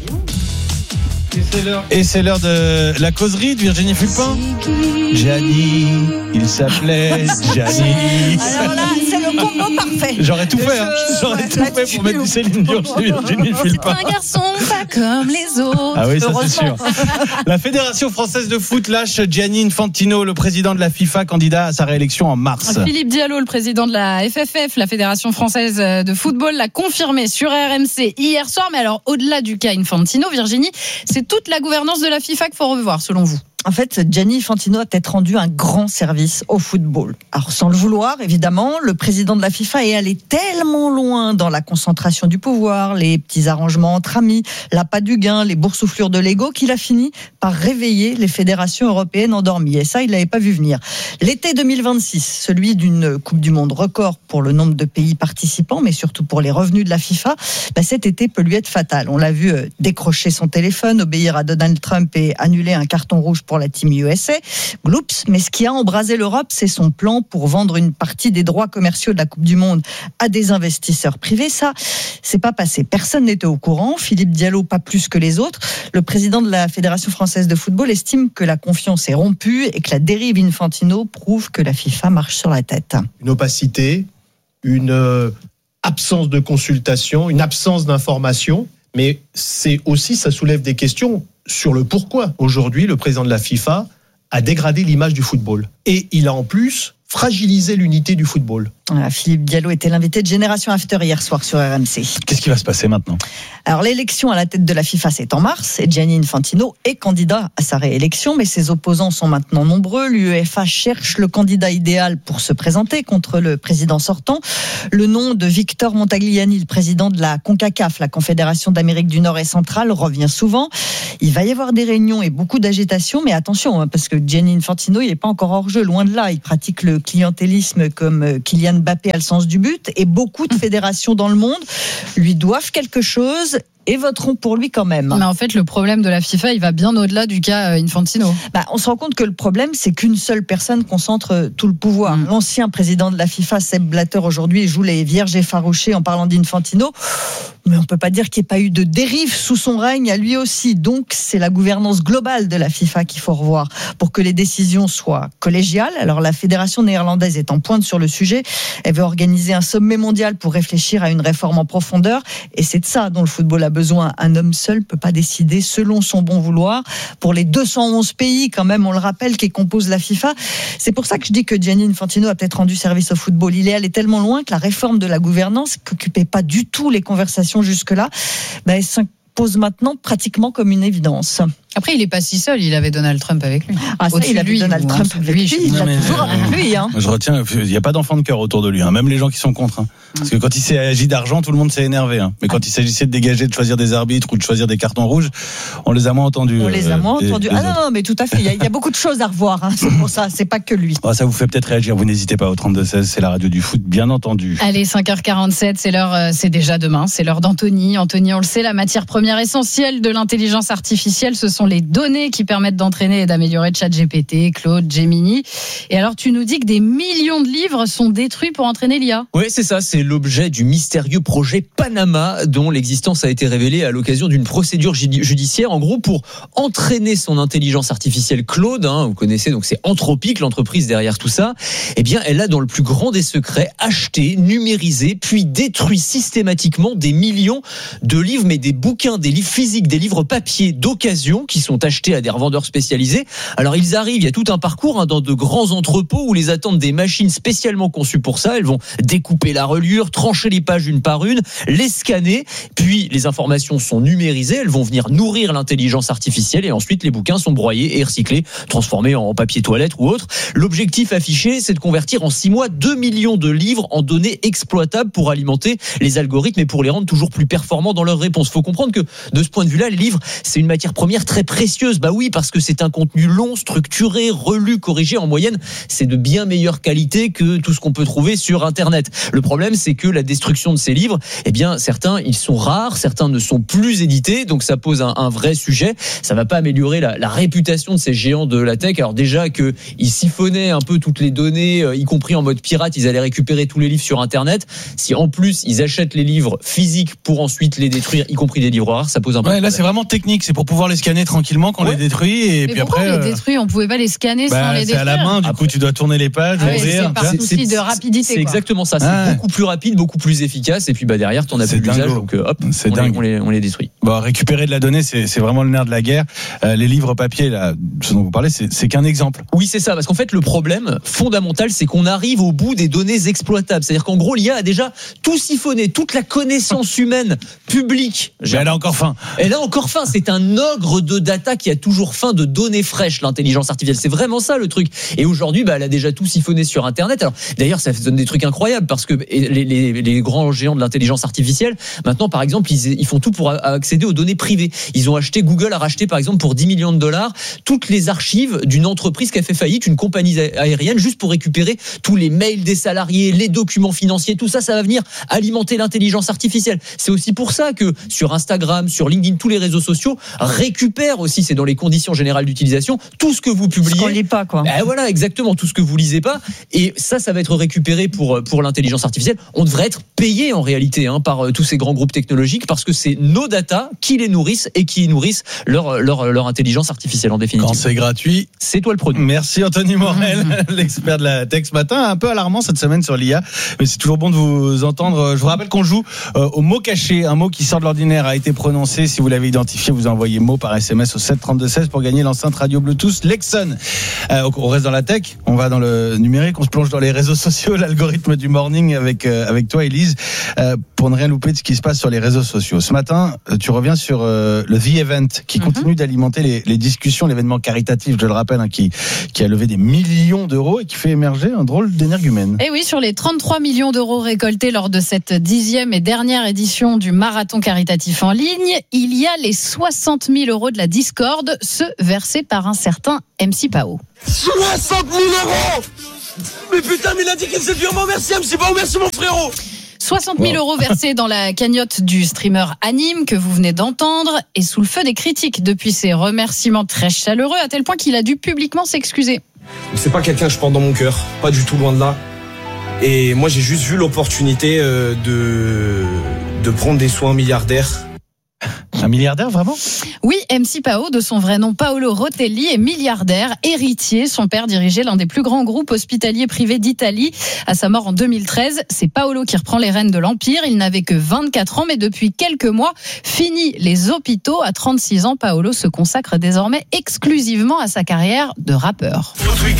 Et c'est l'heure de la causerie de Virginie Fulpin. Gianni, il s'appelait Gianni. Alors là, c'est le combo parfait. J'aurais tout fait, hein. J'aurais tout fait pour mettre du Céline Dion chez Virginie Fulpin. C'est un garçon pas comme les autres. Ah oui, ça c'est sûr. La Fédération française de foot lâche Gianni Infantino, le président de la FIFA, candidat à sa réélection en mars. Philippe Diallo, le président de la F F F, la Fédération française de football, l'a confirmé sur R M C hier soir. Mais alors, au-delà du cas Infantino, Virginie, c'est toute la gouvernance de la FIFA qu'il faut revoir, selon vous. En fait, Gianni Infantino a peut-être rendu un grand service au football. Alors, sans le vouloir, évidemment, le président de la FIFA est allé tellement loin dans la concentration du pouvoir, les petits arrangements entre amis, l'appât du gain, les boursouflures de l'ego, qu'il a fini par réveiller les fédérations européennes endormies. Et ça, il l'avait pas vu venir. L'été deux mille vingt-six, celui d'une Coupe du Monde record pour le nombre de pays participants, mais surtout pour les revenus de la FIFA, bah, cet été peut lui être fatal. On l'a vu euh, décrocher son téléphone, obéir à Donald Trump et annuler un carton rouge pour pour la Team U S A. Gloops, mais ce qui a embrasé l'Europe, c'est son plan pour vendre une partie des droits commerciaux de la Coupe du Monde à des investisseurs privés. Ça, c'est pas passé. Personne n'était au courant. Philippe Diallo, pas plus que les autres. Le président de la Fédération française de football estime que la confiance est rompue et que la dérive Infantino prouve que la FIFA marche sur la tête. Une opacité, une absence de consultation, une absence d'information, mais c'est aussi, ça soulève des questions sur le pourquoi. Aujourd'hui, le président de la FIFA a dégradé l'image du football. Et il a en plus fragiliser l'unité du football. Voilà, Philippe Diallo était l'invité de Génération After hier soir sur R M C. Qu'est-ce qui va se passer maintenant ? Alors l'élection à la tête de la FIFA c'est en mars et Gianni Infantino est candidat à sa réélection, mais ses opposants sont maintenant nombreux. L'UEFA cherche le candidat idéal pour se présenter contre le président sortant. Le nom de Victor Montagliani, le président de la CONCACAF, la Confédération d'Amérique du Nord et Centrale, revient souvent. Il va y avoir des réunions et beaucoup d'agitation, mais attention, parce que Gianni Infantino, il n'est pas encore hors jeu, loin de là. Il pratique le clientélisme comme Kylian Mbappé a le sens du but, et beaucoup de fédérations dans le monde lui doivent quelque chose et voteront pour lui quand même. Mais en fait, le problème de la FIFA, il va bien au-delà du cas Infantino. Bah, on se rend compte que le problème, c'est qu'une seule personne concentre tout le pouvoir. Mmh. L'ancien président de la FIFA, Sepp Blatter, aujourd'hui, joue les vierges effarouchées en parlant d'Infantino. Mais on ne peut pas dire qu'il n'y ait pas eu de dérive sous son règne à lui aussi. Donc, c'est la gouvernance globale de la FIFA qu'il faut revoir pour que les décisions soient collégiales. Alors, la fédération néerlandaise est en pointe sur le sujet. Elle veut organiser un sommet mondial pour réfléchir à une réforme en profondeur. Et c'est de ça dont le football a besoin. Un homme seul ne peut pas décider selon son bon vouloir. Pour les deux cent onze pays, quand même, on le rappelle, qui composent la FIFA. C'est pour ça que je dis que Gianni Infantino a peut-être rendu service au football. Il est allé tellement loin que la réforme de la gouvernance, qui n'occupait pas du tout les conversations jusque-là, ben, elle s'impose maintenant pratiquement comme une évidence. Après, il n'est pas si seul, il avait Donald Trump avec lui. Ah, ça, il avait lui, Donald Trump avec lui, il l'a toujours avec lui. Hein. Je retiens, il n'y a pas d'enfant de cœur autour de lui, hein, même les gens qui sont contre. Hein. Parce que quand il s'agit d'argent, tout le monde s'est énervé. Hein. Mais quand il s'agissait de dégager, de choisir des arbitres ou de choisir des cartons rouges, on les a moins entendus. On les a moins euh, entendus. Ah non, non, mais tout à fait, il y, y a beaucoup de choses à revoir. Hein. C'est pour ça, c'est pas que lui. Oh, ça vous fait peut-être réagir, vous n'hésitez pas au trente-deux seize, c'est la radio du foot, bien entendu. Allez, cinq heures quarante-sept, c'est l'heure, c'est déjà demain, c'est l'heure d'Anthony. Anthony, on le sait, la matière première essentielle de l'intelligence artificielle, ce sont les données qui permettent d'entraîner et d'améliorer ChatGPT, Claude, Gemini. Et alors, tu nous dis que des millions de livres sont détruits pour entraîner l'I A. Oui, c'est ça. C'est l'objet du mystérieux projet Panama, dont l'existence a été révélée à l'occasion d'une procédure judiciaire. En gros, pour entraîner son intelligence artificielle Claude, hein, vous connaissez, donc c'est Anthropic, l'entreprise derrière tout ça. Eh bien, elle a, dans le plus grand des secrets, acheté, numérisé, puis détruit systématiquement des millions de livres, mais des bouquins, des livres physiques, des livres papier d'occasion qui sont achetés à des revendeurs spécialisés. Alors ils arrivent, il y a tout un parcours hein, dans de grands entrepôts où les attendent des machines spécialement conçues pour ça. Elles vont découper la reliure, trancher les pages une par une, les scanner, puis les informations sont numérisées, elles vont venir nourrir l'intelligence artificielle et ensuite les bouquins sont broyés et recyclés, transformés en papier toilette ou autre. L'objectif affiché, c'est de convertir en six mois deux millions de livres en données exploitables pour alimenter les algorithmes et pour les rendre toujours plus performants dans leurs réponses. Il faut comprendre que de ce point de vue-là, les livres, c'est une matière première très précieuse. Bah oui, parce que c'est un contenu long, structuré, relu, corrigé. En moyenne, c'est de bien meilleure qualité que tout ce qu'on peut trouver sur Internet. Le problème, c'est que la destruction de ces livres, eh bien, certains, ils sont rares, certains ne sont plus édités, donc ça pose un, un vrai sujet. Ça va pas améliorer la, la réputation de ces géants de la tech. Alors déjà que ils siphonnaient un peu toutes les données, y compris en mode pirate, ils allaient récupérer tous les livres sur Internet. Si en plus ils achètent les livres physiques pour ensuite les détruire, y compris des livres rares, ça pose un peu. Ouais, là, c'est vraiment technique. C'est pour pouvoir les scanner tranquillement quand on ouais. les détruit. Et mais puis pourquoi après, on les détruit ? On pouvait pas les scanner bah, sans les détruire. C'est à la main. Du après, coup, tu dois tourner les pages, ah ouvrir. C'est par souci de rapidité. C'est quoi. Exactement ça. C'est ah. beaucoup plus rapide, beaucoup plus efficace. Et puis bah derrière, t'en as plus d'usage. Donc hop, c'est on, dingue. Les, on, les, on les détruit. Bon, récupérer de la donnée, c'est, c'est vraiment le nerf de la guerre. Euh, les livres papier, là, ce dont vous parlez, c'est, c'est qu'un exemple. Oui, c'est ça. Parce qu'en fait, le problème fondamental, c'est qu'on arrive au bout des données exploitables. C'est-à-dire qu'en gros, l'I A a déjà tout siphonné, toute la connaissance humaine publique. Mais elle a encore faim. Elle a encore faim. C'est un ogre de data qui a toujours faim de données fraîches, l'intelligence artificielle. C'est vraiment ça le truc. Et aujourd'hui, bah, elle a déjà tout siphonné sur Internet. Alors, d'ailleurs, ça donne des trucs incroyables parce que les, les, les grands géants de l'intelligence artificielle, maintenant, par exemple, ils, ils font tout pour accéder aux données privées. Ils ont acheté, Google a racheté, par exemple, pour dix millions de dollars, toutes les archives d'une entreprise qui a fait faillite, une compagnie aérienne, juste pour récupérer tous les mails des salariés, les documents financiers, tout ça, ça va venir alimenter l'intelligence artificielle. C'est aussi pour ça que sur Instagram, sur LinkedIn, tous les réseaux sociaux récupèrent aussi, c'est dans les conditions générales d'utilisation, tout ce que vous publiez. Ce qu'on lit pas, quoi. Ben voilà, exactement, tout ce que vous lisez pas. Et ça, ça va être récupéré pour, pour l'intelligence artificielle. On devrait être payé en réalité hein, par tous ces grands groupes technologiques parce que c'est nos data qui les nourrissent et qui nourrissent leur, leur, leur intelligence artificielle en définitive. Quand c'est gratuit, c'est toi le produit. Merci Anthony Morel, l'expert de la tech ce matin. Un peu alarmant cette semaine sur l'I A, mais c'est toujours bon de vous entendre. Je vous rappelle qu'on joue au mot caché, un mot qui sort de l'ordinaire, a été est prononcé. Si vous l'avez identifié, vous envoyez mot par S M S au sept trente-deux seize pour gagner l'enceinte radio Bluetooth Lexon. Euh, on reste dans la tech, on va dans le numérique, on se plonge dans les réseaux sociaux, l'algorithme du morning avec euh, avec toi, Élise, euh, pour ne rien louper de ce qui se passe sur les réseaux sociaux. Ce matin, tu reviens sur euh, le The Event qui mm-hmm. continue d'alimenter les, les discussions, l'événement caritatif, je le rappelle, hein, qui qui a levé des millions d'euros et qui fait émerger un drôle d'énergumène. Et oui, sur les trente-trois millions d'euros récoltés lors de cette dixième et dernière édition du marathon caritatif en ligne, il y a les soixante mille euros de la Discord, ceux versés par un certain M C Pao. soixante mille euros. Mais putain, mais il a dit qu'il faisait virement. Merci M C Pao, merci mon frérot. soixante mille euros versés dans la cagnotte du streamer Anime que vous venez d'entendre et sous le feu des critiques depuis ses remerciements très chaleureux à tel point qu'il a dû publiquement s'excuser. C'est pas quelqu'un que je prends dans mon cœur, pas du tout, loin de là. Et moi j'ai juste vu l'opportunité de, de prendre des soins milliardaires. Un milliardaire, vraiment ? Oui, M C Pao, de son vrai nom Paolo Rotelli, est milliardaire, héritier. Son père dirigeait l'un des plus grands groupes hospitaliers privés d'Italie. À sa mort en deux mille treize, c'est Paolo qui reprend les rênes de l'Empire. Il n'avait que vingt-quatre ans, mais depuis quelques mois, fini les hôpitaux. À trente-six ans, Paolo se consacre désormais exclusivement à sa carrière de rappeur.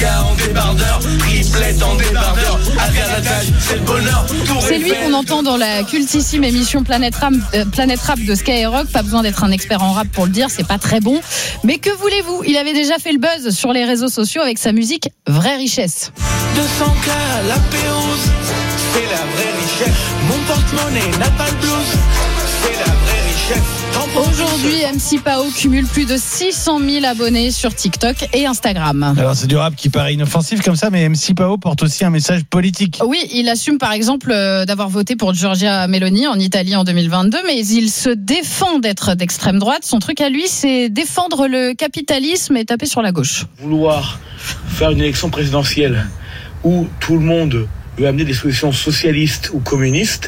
C'est lui qu'on entend dans la cultissime émission Planète Rap, euh, Planète Rap de Skyrock. Pas besoin d'être un expert en rap pour le dire, c'est pas très bon. Mais que voulez-vous ? Il avait déjà fait le buzz sur les réseaux sociaux avec sa musique Vraie Richesse. deux cents K à la Pérouse, c'est la vraie richesse. Mon porte-monnaie n'a pas le blues, c'est la vraie richesse. Aujourd'hui, M C Pao cumule plus de six cent mille abonnés sur TikTok et Instagram. Alors c'est du rap qui paraît inoffensif comme ça, mais M C Pao porte aussi un message politique. Oui, il assume par exemple d'avoir voté pour Giorgia Meloni en Italie en deux mille vingt-deux, mais il se défend d'être d'extrême droite. Son truc à lui, c'est défendre le capitalisme et taper sur la gauche. Vouloir faire une élection présidentielle où tout le monde veut amener des solutions socialistes ou communistes,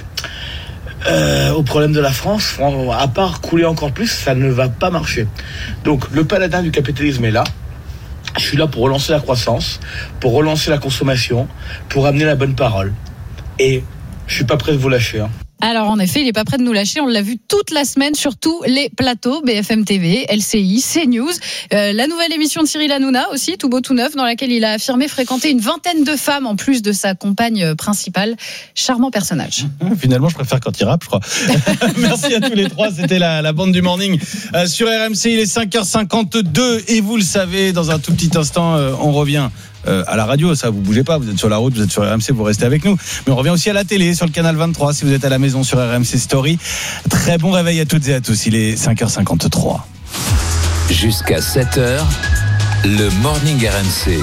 Euh, au problème de la France, à part couler encore plus, ça ne va pas marcher. Donc le paladin du capitalisme est là. Je suis là pour relancer la croissance, pour relancer la consommation, pour amener la bonne parole. Et je suis pas prêt de vous lâcher. Hein. Alors en effet, il n'est pas prêt de nous lâcher. On l'a vu toute la semaine sur tous les plateaux, B F M T V, L C I, CNews. Euh, la nouvelle émission de Cyril Hanouna aussi, tout beau tout neuf, dans laquelle il a affirmé fréquenter une vingtaine de femmes en plus de sa compagne principale. Charmant personnage. Finalement, je préfère quand il rappe, je crois. Merci à tous les trois. C'était la, la bande du morning euh, sur R M C. Il est cinq heures cinquante-deux et vous le savez, dans un tout petit instant, euh, on revient. Euh, à la radio, ça vous bougez pas, vous êtes sur la route, vous êtes sur R M C, vous restez avec nous. Mais on revient aussi à la télé, sur le canal vingt-trois, si vous êtes à la maison sur R M C Story. Très bon réveil à toutes et à tous, il est cinq heures cinquante-trois. Jusqu'à sept heures, le morning R M C.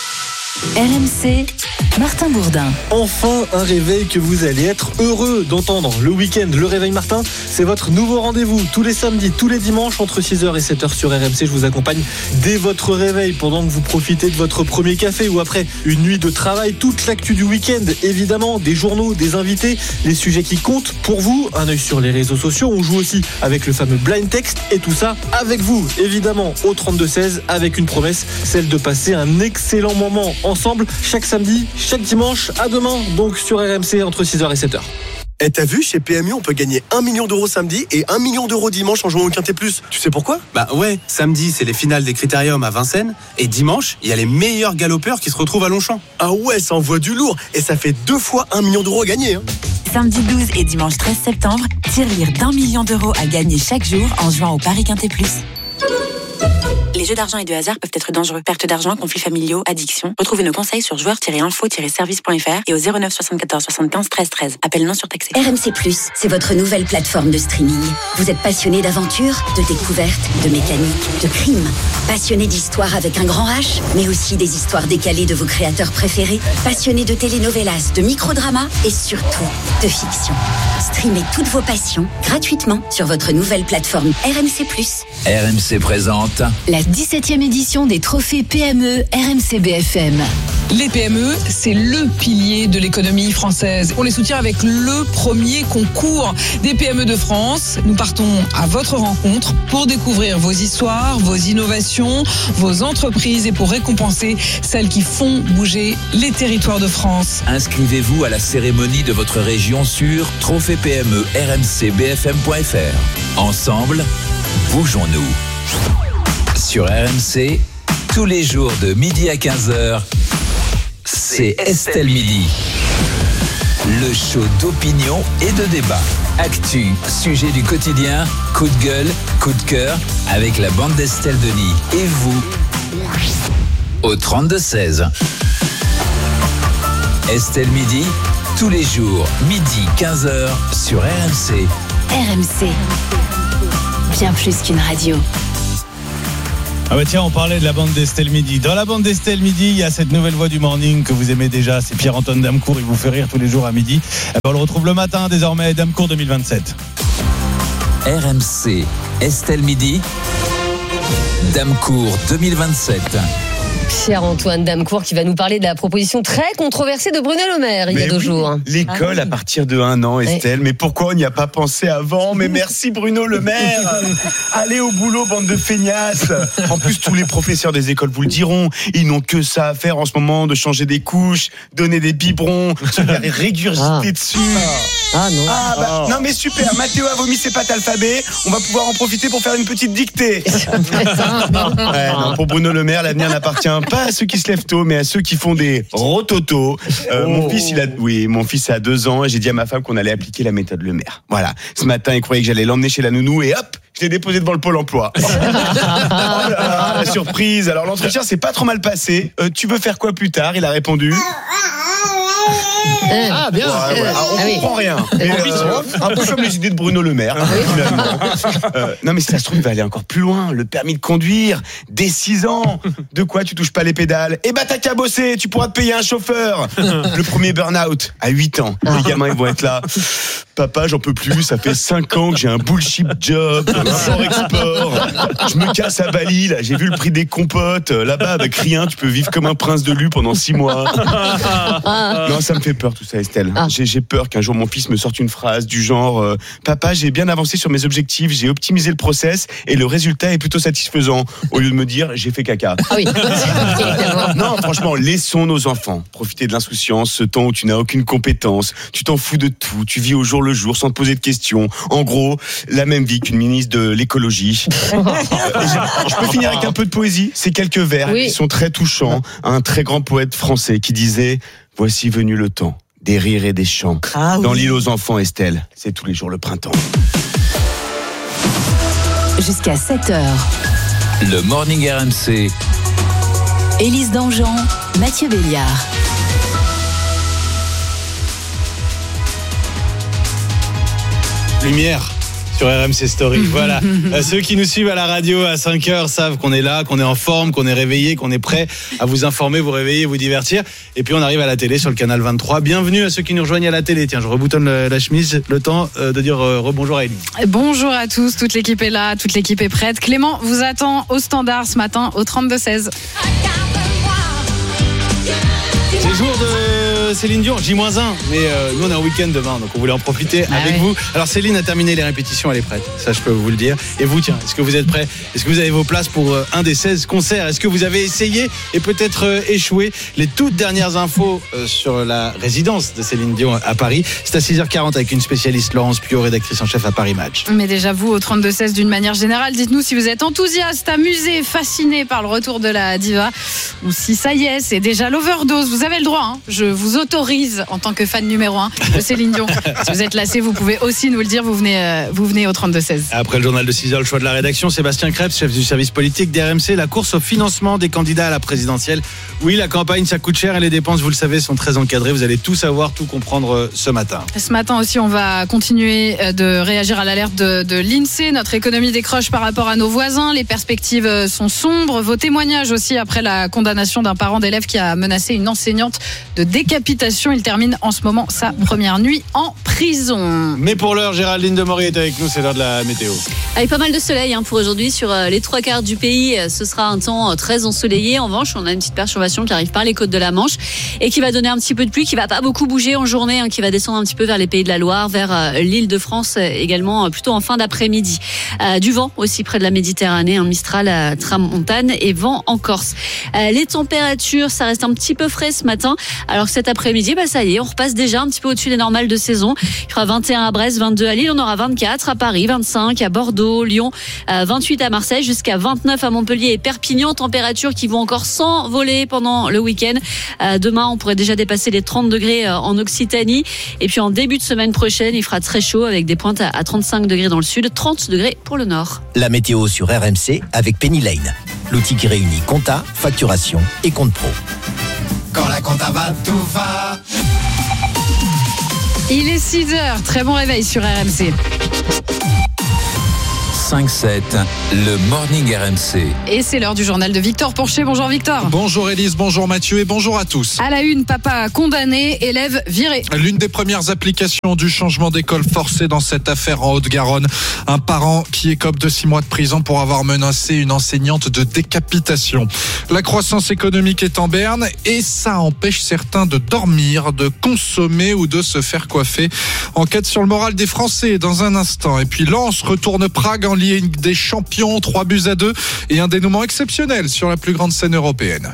R M C, Martin Bourdin. Enfin un réveil que vous allez être heureux d'entendre. Le week-end, le réveil Martin, c'est votre nouveau rendez-vous. Tous les samedis, tous les dimanches, entre six heures et sept heures sur R M C. Je vous accompagne dès votre réveil, pendant que vous profitez de votre premier café ou après une nuit de travail. Toute l'actu du week-end, évidemment, des journaux, des invités, les sujets qui comptent pour vous. Un œil sur les réseaux sociaux. On joue aussi avec le fameux blind text et tout ça avec vous, évidemment, au trente-deux seize, avec une promesse, celle de passer un excellent moment ensemble chaque samedi, chaque dimanche. À demain, donc sur R M C entre six heures et sept heures. Et t'as vu, chez P M U, on peut gagner un million d'euros samedi et un million d'euros dimanche en jouant au Quintet Plus. Tu sais pourquoi ? Bah ouais, samedi, c'est les finales des Critériums à Vincennes. Et dimanche, il y a les meilleurs galopeurs qui se retrouvent à Longchamp. Ah ouais, ça envoie du lourd. Et ça fait deux fois un million d'euros à gagner. Hein. Samedi douze et dimanche treize septembre, tirelire d'un million d'euros à gagner chaque jour en jouant au Paris Quintet Plus. Les jeux d'argent et de hasard peuvent être dangereux. Perte d'argent, conflits familiaux, addiction. Retrouvez nos conseils sur joueurs tiret info tiret service point f r et au zéro neuf soixante-quatorze soixante-quinze treize treize. Appel non surtaxé. R M C plus, c'est votre nouvelle plateforme de streaming. Vous êtes passionné d'aventure, de découverte, de mécanique, de crime. Passionné d'histoire avec un grand H, mais aussi des histoires décalées de vos créateurs préférés. Passionné de telenovelas, de microdramas et surtout de fiction. Streamez toutes vos passions gratuitement sur votre nouvelle plateforme R M C plus. R M C présente La dix-septième édition des trophées P M E R M C B F M. Les P M E, c'est le pilier de l'économie française. On les soutient avec le premier concours des P M E de France. Nous partons à votre rencontre pour découvrir vos histoires, vos innovations, vos entreprises et pour récompenser celles qui font bouger les territoires de France. Inscrivez-vous à la cérémonie de votre région sur trophée P M E R M C B F M point F R. Ensemble, bougeons-nous. Sur R M C, tous les jours de midi à quinze heures, c'est Estelle Midi. Le show d'opinion et de débat. Actu, sujet du quotidien, coup de gueule, coup de cœur, avec la bande d'Estelle Denis. Et vous, au trente-deux seize. Estelle Midi, tous les jours, midi quinze heures, sur R M C. R M C, bien plus qu'une radio. Ah bah tiens, on parlait de la bande d'Estelle Midi. Dans la bande d'Estelle Midi, il y a cette nouvelle voix du morning que vous aimez déjà. C'est Pierre-Antoine Damecourt, il vous fait rire tous les jours à midi. Et ben on le retrouve le matin désormais, Damecourt deux mille vingt-sept. R M C, Estelle Midi, Damecourt deux mille vingt-sept. Pierre-Antoine Damecourt qui va nous parler de la proposition très controversée de Bruno Le Maire il mais y a deux oui, jours. L'école ah oui. à partir de un an, Estelle. Mais, mais pourquoi on n'y a pas pensé avant? Mais merci Bruno Le Maire. Allez au boulot, bande de feignasses. En plus, tous les professeurs des écoles vous le diront. Ils n'ont que ça à faire en ce moment, de changer des couches, donner des biberons, se faire régurgiter ah. dessus. Ah non. Ah, bah, oh. Non mais super. Mathéo a vomi ses pattes alphabet. On va pouvoir en profiter pour faire une petite dictée. ouais, non, pour Bruno Le Maire, l'avenir n'appartient pas à ceux qui se lèvent tôt, mais à ceux qui font des rototos. Euh, oh. Mon fils, il a, oui, mon fils a deux ans et j'ai dit à ma femme qu'on allait appliquer la méthode Le Maire. Voilà. Ce matin, il croyait que j'allais l'emmener chez la nounou et hop, je l'ai déposé devant le pôle emploi. Oh là là, la surprise. Alors l'entretien s'est pas trop mal passé. Euh, tu veux faire quoi plus tard? Il a répondu. Ah bien. Ouais, ouais. Alors, on ah, comprend oui. rien. Mais, euh, un peu comme les idées de Bruno Le Maire. euh, non mais si ça se trouve, il va aller encore plus loin. Le permis de conduire dès six ans. De quoi tu touches pas les pédales? Eh bah t'as qu'à bosser. Tu pourras te payer un chauffeur. Le premier burn-out à huit ans. Les gamins ils vont être là. Papa, j'en peux plus. Ça fait cinq ans que j'ai un bullshit job, import-export. Je me casse à Bali. Là, j'ai vu le prix des compotes. Là-bas, avec rien, tu peux vivre comme un prince de Lu pendant six mois. Non, ça me fait peur tout ça, Estelle. Ah. J'ai, j'ai peur qu'un jour mon fils me sorte une phrase du genre euh, Papa, j'ai bien avancé sur mes objectifs, j'ai optimisé le process et le résultat est plutôt satisfaisant. Au lieu de me dire j'ai fait caca. Ah oui. Non, franchement, laissons nos enfants profiter de l'insouciance, ce temps où tu n'as aucune compétence, tu t'en fous de tout, tu vis au jour le jour sans te poser de questions. En gros, la même vie qu'une ministre de l'écologie. euh, je peux finir avec un peu de poésie. C'est quelques vers oui. qui sont très touchants. Un très grand poète français qui disait voici venu le temps des rires et des chants. Ah, Dans oui. l'île aux enfants, Estelle, c'est tous les jours le printemps. Jusqu'à sept heures. Le Morning R M C. Élise Dangean, Mathieu Béliard. Lumière sur R M C Story. Voilà. Ceux qui nous suivent à la radio à cinq heures savent qu'on est là, qu'on est en forme, qu'on est réveillé, qu'on est prêt à vous informer, vous réveiller, vous divertir. Et puis on arrive à la télé sur le canal vingt-trois. Bienvenue à ceux qui nous rejoignent à la télé. Tiens, je reboutonne la chemise. Le temps de dire rebonjour à Elie. Bonjour à tous. Toute l'équipe est là. Toute l'équipe est prête. Clément vous attend au standard ce matin au trente-deux seize. C'est jour de Céline Dion, J moins un, mais euh, nous on est en week-end demain, donc on voulait en profiter ah avec oui. vous. Alors Céline a terminé les répétitions, elle est prête, ça je peux vous le dire. Et vous, tiens, est-ce que vous êtes prêts? Est-ce que vous avez vos places pour euh, un des seize concerts? Est-ce que vous avez essayé et peut-être euh, échoué? Les toutes dernières infos euh, sur la résidence de Céline Dion à Paris, c'est à six heures quarante avec une spécialiste, Laurence Puyot, rédactrice en chef à Paris Match. Mais déjà vous, au trente-deux seize, d'une manière générale, dites-nous si vous êtes enthousiaste, amusé, fasciné par le retour de la diva, ou si ça y est, c'est déjà l'overdose. Vous avez le droit, hein. Je vous autorise en tant que fan numéro un de Céline Dion. Si vous êtes lassé, vous pouvez aussi nous le dire. Vous venez, euh, vous venez au trente-deux seize. Après le journal de six heures, le choix de la rédaction, Sébastien Krebs, chef du service politique d'R M C, la course au financement des candidats à la présidentielle. Oui, la campagne, ça coûte cher et les dépenses, vous le savez, sont très encadrées. Vous allez tout savoir, tout comprendre ce matin. Ce matin aussi, on va continuer de réagir à l'alerte de, de l'INSEE. Notre économie décroche par rapport à nos voisins. Les perspectives sont sombres. Vos témoignages aussi après la condamnation d'un parent d'élève qui a menacé une enseignante de décapiter décapitation. Il termine en ce moment sa première nuit en prison. Mais pour l'heure, Géraldine Demory est avec nous, c'est l'heure de la météo. Avec pas mal de soleil hein, pour aujourd'hui sur les trois quarts du pays. Ce sera un temps très ensoleillé. En revanche, on a une petite perturbation qui arrive par les côtes de la Manche et qui va donner un petit peu de pluie, qui va pas beaucoup bouger en journée, hein, qui va descendre un petit peu vers les pays de la Loire, vers l'île de France également, plutôt en fin d'après-midi. Euh, du vent aussi près de la Méditerranée, un Mistral à tramontane et vent en Corse. Euh, les températures, ça reste un petit peu frais ce matin, alors que cet après-midi, bah ça y est, on repasse déjà un petit peu au-dessus des normales de saison. Il fera vingt et un à Brest, vingt-deux à Lille, on aura vingt-quatre à Paris, vingt-cinq à Bordeaux, Lyon, euh, vingt-huit à Marseille, jusqu'à vingt-neuf à Montpellier et Perpignan. Températures qui vont encore s'envoler pendant le week-end. Euh, demain, on pourrait déjà dépasser les trente degrés euh, en Occitanie. Et puis en début de semaine prochaine, il fera très chaud avec des pointes à, à trente-cinq degrés dans le sud, trente degrés pour le nord. La météo sur R M C avec Penny Lane, l'outil qui réunit compta, facturation et compte pro. Quand la compta va, tout va. Il est six heures, très bon réveil sur R M C. cinq sept, le Morning R M C. Et c'est l'heure du journal de Victor Porcher. Bonjour Victor. Bonjour Élise, bonjour Mathieu et bonjour à tous. À la une, papa condamné, élève viré. L'une des premières applications du changement d'école forcé dans cette affaire en Haute-Garonne. Un parent qui écope de six mois de prison pour avoir menacé une enseignante de décapitation. La croissance économique est en berne et ça empêche certains de dormir, de consommer ou de se faire coiffer. Enquête sur le moral des Français dans un instant. Et puis Lens retourne Prague en Ligue des Champions, trois buts à deux et un dénouement exceptionnel sur la plus grande scène européenne.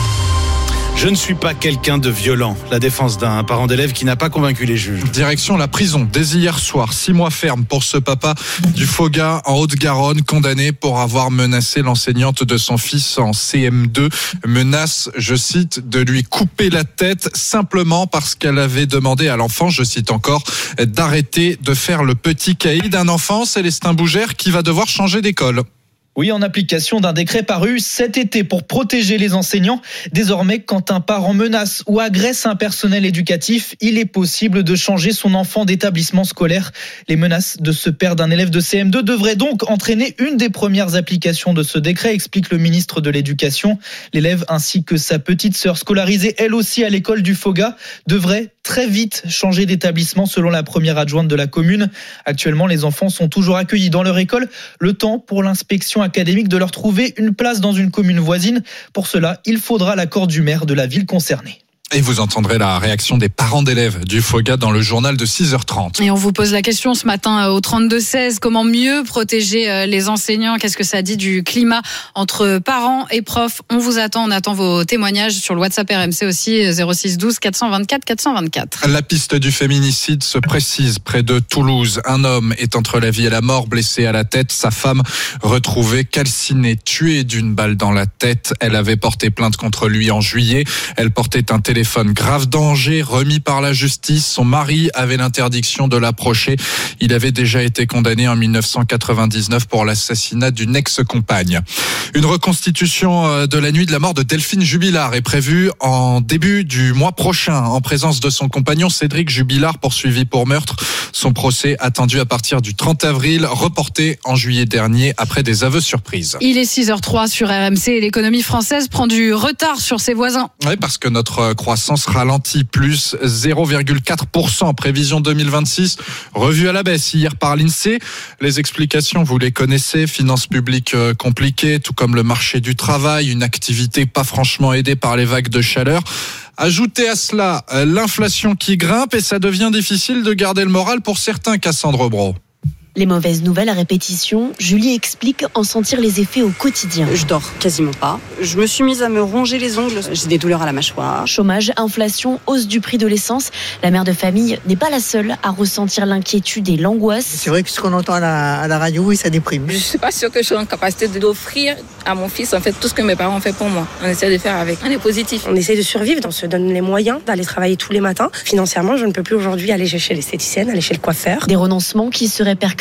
Je ne suis pas quelqu'un de violent. La défense d'un parent d'élève qui n'a pas convaincu les juges. Direction la prison dès hier soir. Six mois ferme pour ce papa du Fauga en Haute-Garonne, condamné pour avoir menacé l'enseignante de son fils en C M deux. Menace, je cite, de lui couper la tête simplement parce qu'elle avait demandé à l'enfant, je cite encore, d'arrêter de faire le petit caïd. Un enfant, Célestin Bougère, qui va devoir changer d'école. Oui, en application d'un décret paru cet été pour protéger les enseignants. Désormais, quand un parent menace ou agresse un personnel éducatif, il est possible de changer son enfant d'établissement scolaire. Les menaces de ce père d'un élève de C M deux devraient donc entraîner une des premières applications de ce décret, explique le ministre de l'Éducation. L'élève ainsi que sa petite sœur scolarisée, elle aussi à l'école du Fauga, devraient très vite changer d'établissement selon la première adjointe de la commune. Actuellement, les enfants sont toujours accueillis dans leur école. Le temps pour l'inspection académique de leur trouver une place dans une commune voisine. Pour cela, il faudra l'accord du maire de la ville concernée. Et vous entendrez la réaction des parents d'élèves du Fauga dans le journal de six heures trente. Et on vous pose la question ce matin au trente-deux seize, comment mieux protéger les enseignants? Qu'est-ce que ça dit du climat entre parents et profs? On vous attend, on attend vos témoignages sur le WhatsApp R M C aussi, zéro six douze quatre cent vingt-quatre quatre cent vingt-quatre. La piste du féminicide se précise près de Toulouse. Un homme est entre la vie et la mort, blessé à la tête. Sa femme retrouvée calcinée, tuée d'une balle dans la tête. Elle avait porté plainte contre lui en juillet. Elle portait un téléphone Téléphone grave danger remis par la justice. Son mari avait l'interdiction de l'approcher. Il avait déjà été condamné en dix-neuf cent quatre-vingt-dix-neuf pour l'assassinat d'une ex-compagne. Une reconstitution de la nuit de la mort de Delphine Jubilard est prévue en début du mois prochain en présence de son compagnon Cédric Jubilard, poursuivi pour meurtre. Son procès attendu à partir du trente avril, reporté en juillet dernier après des aveux surprises. Il est six heures trois sur R M C et l'économie française prend du retard sur ses voisins. Oui, parce que notre croissance ralentit, plus zéro virgule quatre pour cent en prévision deux mille vingt-six, revue à la baisse hier par l'INSEE. Les explications, vous les connaissez, finances publiques compliquées, tout comme le marché du travail, une activité pas franchement aidée par les vagues de chaleur. Ajoutez à cela l'inflation qui grimpe et ça devient difficile de garder le moral pour certains, Cassandre Bro. Les mauvaises nouvelles à répétition, Julie explique en sentir les effets au quotidien. Je dors quasiment pas. Je me suis mise à me ronger les ongles. J'ai des douleurs à la mâchoire. Chômage, inflation, hausse du prix de l'essence. La mère de famille n'est pas la seule à ressentir l'inquiétude et l'angoisse. C'est vrai que ce qu'on entend à la, à la radio, oui, ça déprime. Je suis pas sûre que je sois en capacité d'offrir à mon fils en fait tout ce que mes parents ont fait pour moi. On essaie de faire avec. On est positif. On essaie de survivre. On se donne les moyens d'aller travailler tous les matins. Financièrement, je ne peux plus aujourd'hui aller chez l'esthéticienne, aller chez le coiffeur. Des renoncements qui se répercutent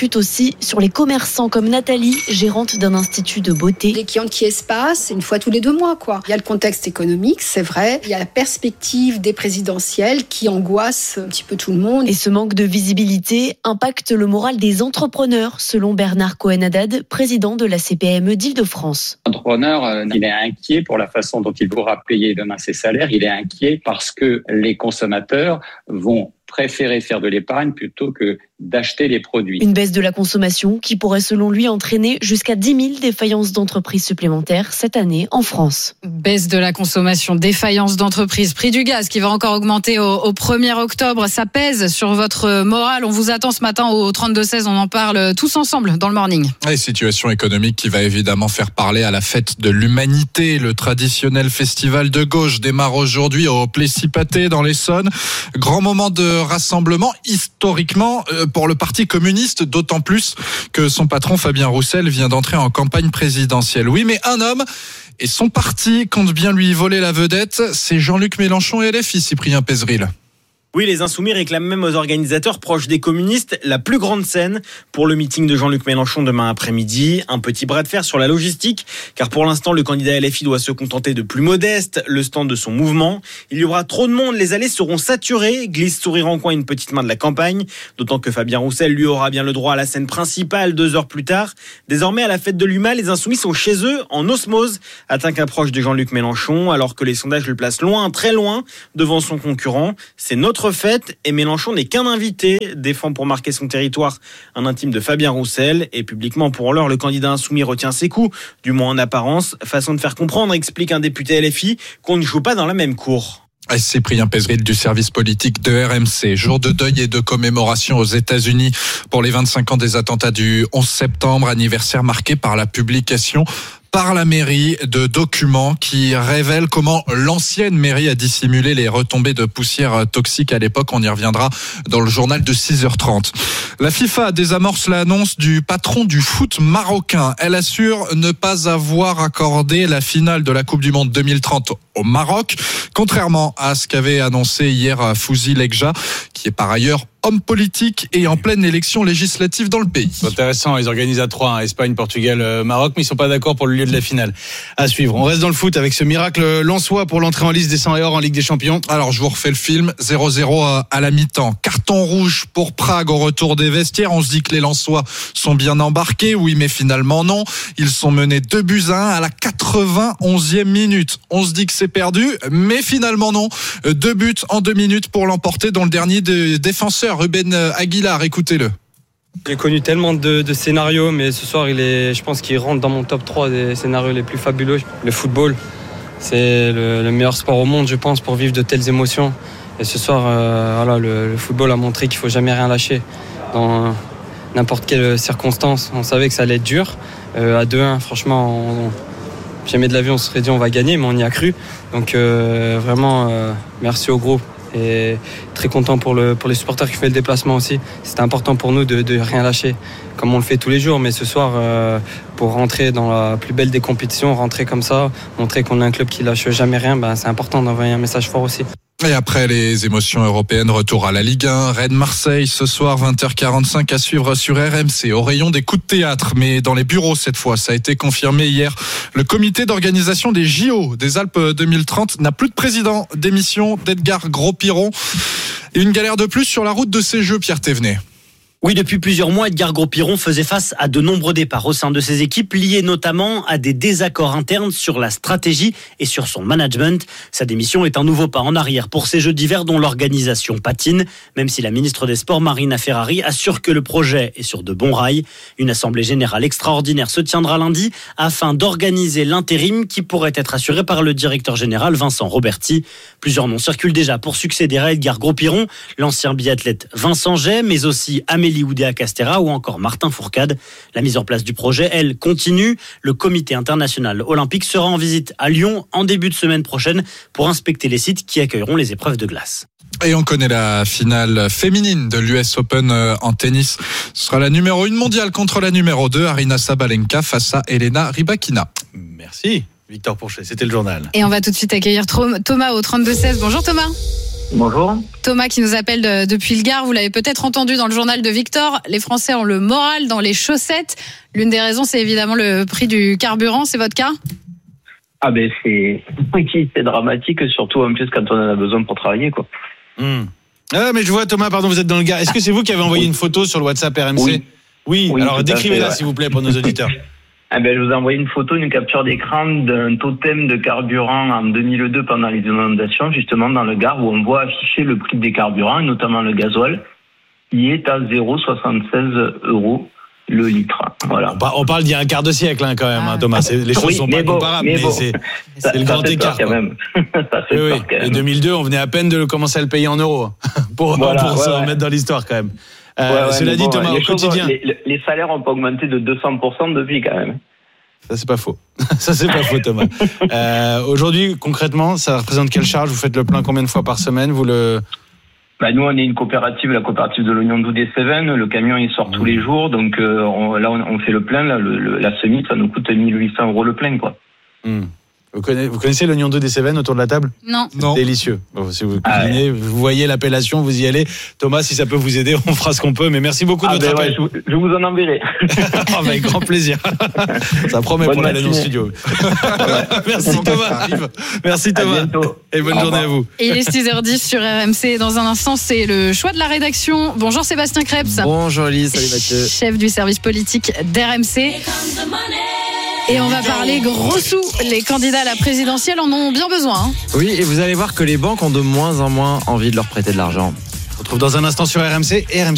répercute aussi sur les commerçants comme Nathalie, gérante d'un institut de beauté. Les clientes qui espacent une fois tous les deux mois, quoi. Il y a le contexte économique, c'est vrai. Il y a la perspective des présidentielles qui angoisse un petit peu tout le monde. Et ce manque de visibilité impacte le moral des entrepreneurs, selon Bernard Cohen-Haddad, président de la C P M E d'Île-de-France. L'entrepreneur, euh, il est inquiet pour la façon dont il pourra payer demain ses salaires. Il est inquiet parce que les consommateurs vont préférer faire de l'épargne plutôt que d'acheter les produits. Une baisse de la consommation qui pourrait selon lui entraîner jusqu'à dix mille défaillances d'entreprises supplémentaires cette année en France. Baisse de la consommation, défaillance d'entreprises, prix du gaz qui va encore augmenter au, au premier octobre. Ça pèse sur votre morale. On vous attend ce matin au trente-deux seize. On en parle tous ensemble dans le morning. Et situation économique qui va évidemment faire parler à la fête de l'humanité. Le traditionnel festival de gauche démarre aujourd'hui au Plessis-Pathé dans l'Essonne. Grand moment de rassemblement historiquement pour le Parti communiste, d'autant plus que son patron Fabien Roussel vient d'entrer en campagne présidentielle. Oui, mais un homme et son parti compte bien lui voler la vedette, c'est Jean-Luc Mélenchon et L F I, Cyprien Pézeril. Oui, les Insoumis réclament même aux organisateurs proches des communistes la plus grande scène pour le meeting de Jean-Luc Mélenchon demain après-midi. Un petit bras de fer sur la logistique, car pour l'instant, le candidat L F I doit se contenter de plus modeste, le stand de son mouvement. Il y aura trop de monde, les allées seront saturées, glisse sourire en coin une petite main de la campagne, d'autant que Fabien Roussel, lui, aura bien le droit à la scène principale deux heures plus tard. Désormais, à la fête de l'U M A, les Insoumis sont chez eux, en osmose, atteint qu'un proche de Jean-Luc Mélenchon, alors que les sondages le placent loin, très loin, devant son concurrent. C'est notre fête et Mélenchon n'est qu'un invité, défend pour marquer son territoire un intime de Fabien Roussel et publiquement pour l'heure le candidat insoumis retient ses coups, du moins en apparence, façon de faire comprendre, explique un député L F I, qu'on ne joue pas dans la même cour. Cyprien Pézeril du service politique de R M C. Jour de deuil et de commémoration aux États-Unis pour les vingt-cinq ans des attentats du onze septembre, anniversaire marqué par la publication par la mairie de documents qui révèlent comment l'ancienne mairie a dissimulé les retombées de poussière toxique à l'époque. On y reviendra dans le journal de six heures trente. La FIFA désamorce l'annonce du patron du foot marocain. Elle assure ne pas avoir accordé la finale de la Coupe du Monde deux mille trente au Maroc, contrairement à ce qu'avait annoncé hier Fouzi Lekja, qui est par ailleurs homme politique et en pleine élection législative dans le pays. C'est intéressant, ils organisent à trois, hein, Espagne, Portugal, euh, Maroc, mais ils sont pas d'accord pour le lieu de la finale. À suivre. On reste dans le foot avec ce miracle lensois pour l'entrée en liste des cent et or en Ligue des Champions. Alors, je vous refais le film. zéro zéro à la mi-temps. Carton rouge pour Prague au retour des vestiaires. On se dit que les Lensois sont bien embarqués. Oui, mais finalement non. Ils sont menés deux buts à un à la quatre-vingt-onzième minute. On se dit que c'est perdu, mais finalement non. Deux buts en deux minutes pour l'emporter dans le dernier des défenseurs. Ruben Aguilar, écoutez-le. J'ai connu tellement de, de scénarios, mais ce soir, il est, je pense qu'il rentre dans mon top trois des scénarios les plus fabuleux. Le football, c'est le, le meilleur sport au monde, je pense, pour vivre de telles émotions. Et ce soir, euh, voilà, le, le football a montré qu'il ne faut jamais rien lâcher. Dans n'importe quelle circonstance, on savait que ça allait être dur. Euh, à deux un, franchement, on, on, jamais de la vie, on se serait dit on va gagner, mais on y a cru. Donc euh, vraiment, euh, merci au groupe. Et très content pour, le, pour les supporters qui font le déplacement aussi. C'était important pour nous de, de rien lâcher, comme on le fait tous les jours. Mais ce soir, euh, pour rentrer dans la plus belle des compétitions, rentrer comme ça, montrer qu'on est un club qui lâche jamais rien, ben, c'est important d'envoyer un message fort aussi. Et après les émotions européennes, retour à la Ligue un, Rennes-Marseille ce soir vingt heures quarante-cinq à suivre sur R M C au rayon des coups de théâtre, mais dans les bureaux cette fois. Ça a été confirmé hier. Le comité d'organisation des J O des Alpes deux mille trente n'a plus de président. Démission d'Edgar Gros-Piron. Et une galère de plus sur la route de ces Jeux, Pierre Thévenet. Oui, depuis plusieurs mois, Edgar Gros-Piron faisait face à de nombreux départs au sein de ses équipes, liés notamment à des désaccords internes sur la stratégie et sur son management. Sa démission est un nouveau pas en arrière pour ces Jeux d'hiver dont l'organisation patine, même si la ministre des Sports, Marina Ferrari, assure que le projet est sur de bons rails. Une assemblée générale extraordinaire se tiendra lundi afin d'organiser l'intérim qui pourrait être assuré par le directeur général Vincent Roberti. Plusieurs noms circulent déjà pour succéder à Edgar Gros-Piron, l'ancien biathlète Vincent Jay, mais aussi Amélie Oudéa-Castéra ou encore Martin Fourcade. La mise en place du projet, elle, continue. Le comité international olympique sera en visite à Lyon en début de semaine prochaine pour inspecter les sites qui accueilleront les épreuves de glace. Et on connaît la finale féminine de l'U S Open en tennis. Ce sera la numéro un mondiale contre la numéro deux, Aryna Sabalenka face à Elena Rybakina. Merci Victor Pourchet, c'était le journal. Et on va tout de suite accueillir Thomas au trente-deux seize. Bonjour Thomas. Bonjour. Thomas qui nous appelle de, depuis le Gard. Vous l'avez peut-être entendu dans le journal de Victor. Les Français ont le moral dans les chaussettes. L'une des raisons, c'est évidemment le prix du carburant. C'est votre cas ? Ah ben c'est, c'est dramatique, surtout en plus quand on en a besoin pour travailler, quoi. Mmh. Ah mais je vois Thomas, pardon, vous êtes dans le Gard. Est-ce que c'est vous qui avez envoyé une photo sur le WhatsApp R M C ? Oui. Oui. oui alors décrivez-la ouais. s'il vous plaît pour nos auditeurs. Ah ben, je vous ai envoyé une photo, une capture d'écran d'un totem de carburant en deux mille deux pendant les inondations, justement dans le Gard, où on voit afficher le prix des carburants, notamment le gasoil, qui est à zéro virgule soixante-seize euros le litre. Voilà. On parle d'il y a un quart de siècle hein, quand même, hein, Thomas. C'est, les choses oui, sont pas bon, comparables, mais, mais bon. c'est, c'est ça, le grand écart. Quand même. ça fait oui, oui. Quand même. Et deux mille deux, on venait à peine de commencer à le payer en euros pour, voilà, pour ouais, se ouais. remettre dans l'histoire quand même. Euh, ouais, ouais, cela dit, bon, Thomas, au quotidien, les, les salaires ont pas augmenté de deux cents pour cent depuis quand même. Ça c'est pas faux. Ça c'est pas faux, Thomas. Euh, aujourd'hui, concrètement, ça représente quelle charge ? Vous faites le plein combien de fois par semaine ? Vous le Bah nous on est une coopérative, la coopérative de l'Oignon Doux des Cévennes. Le camion il sort mmh. tous les jours, donc euh, on, là on, on fait le plein. Là, le, le, la semi ça nous coûte mille huit cents euros le plein quoi. Mmh. Vous connaissez, vous connaissez l'Oignon Doux des Cévennes autour de la table ? Non. C'est non. délicieux. Bon, si vous cuisinez, ah ouais. vous voyez l'appellation, vous y allez. Thomas, si ça peut vous aider, on fera ce qu'on peut. Mais merci beaucoup de ah votre ben appel. Ouais, je, je vous en enverrai. oh, avec grand plaisir. Ça promet bonne pour l'année dans le studio. Ouais. Merci Thomas. Merci Thomas. Et bonne journée à vous. Et il est six heures dix sur R M C. Dans un instant, c'est le choix de la rédaction. Bonjour Sébastien Krebs. Bonjour Lise, salut Mathieu. Chef du service politique d'R M C. Et on va parler gros sous. Les candidats à la présidentielle en ont bien besoin. Hein. Oui, et vous allez voir que les banques ont de moins en moins envie de leur prêter de l'argent. On se retrouve dans un instant sur R M C et R M C.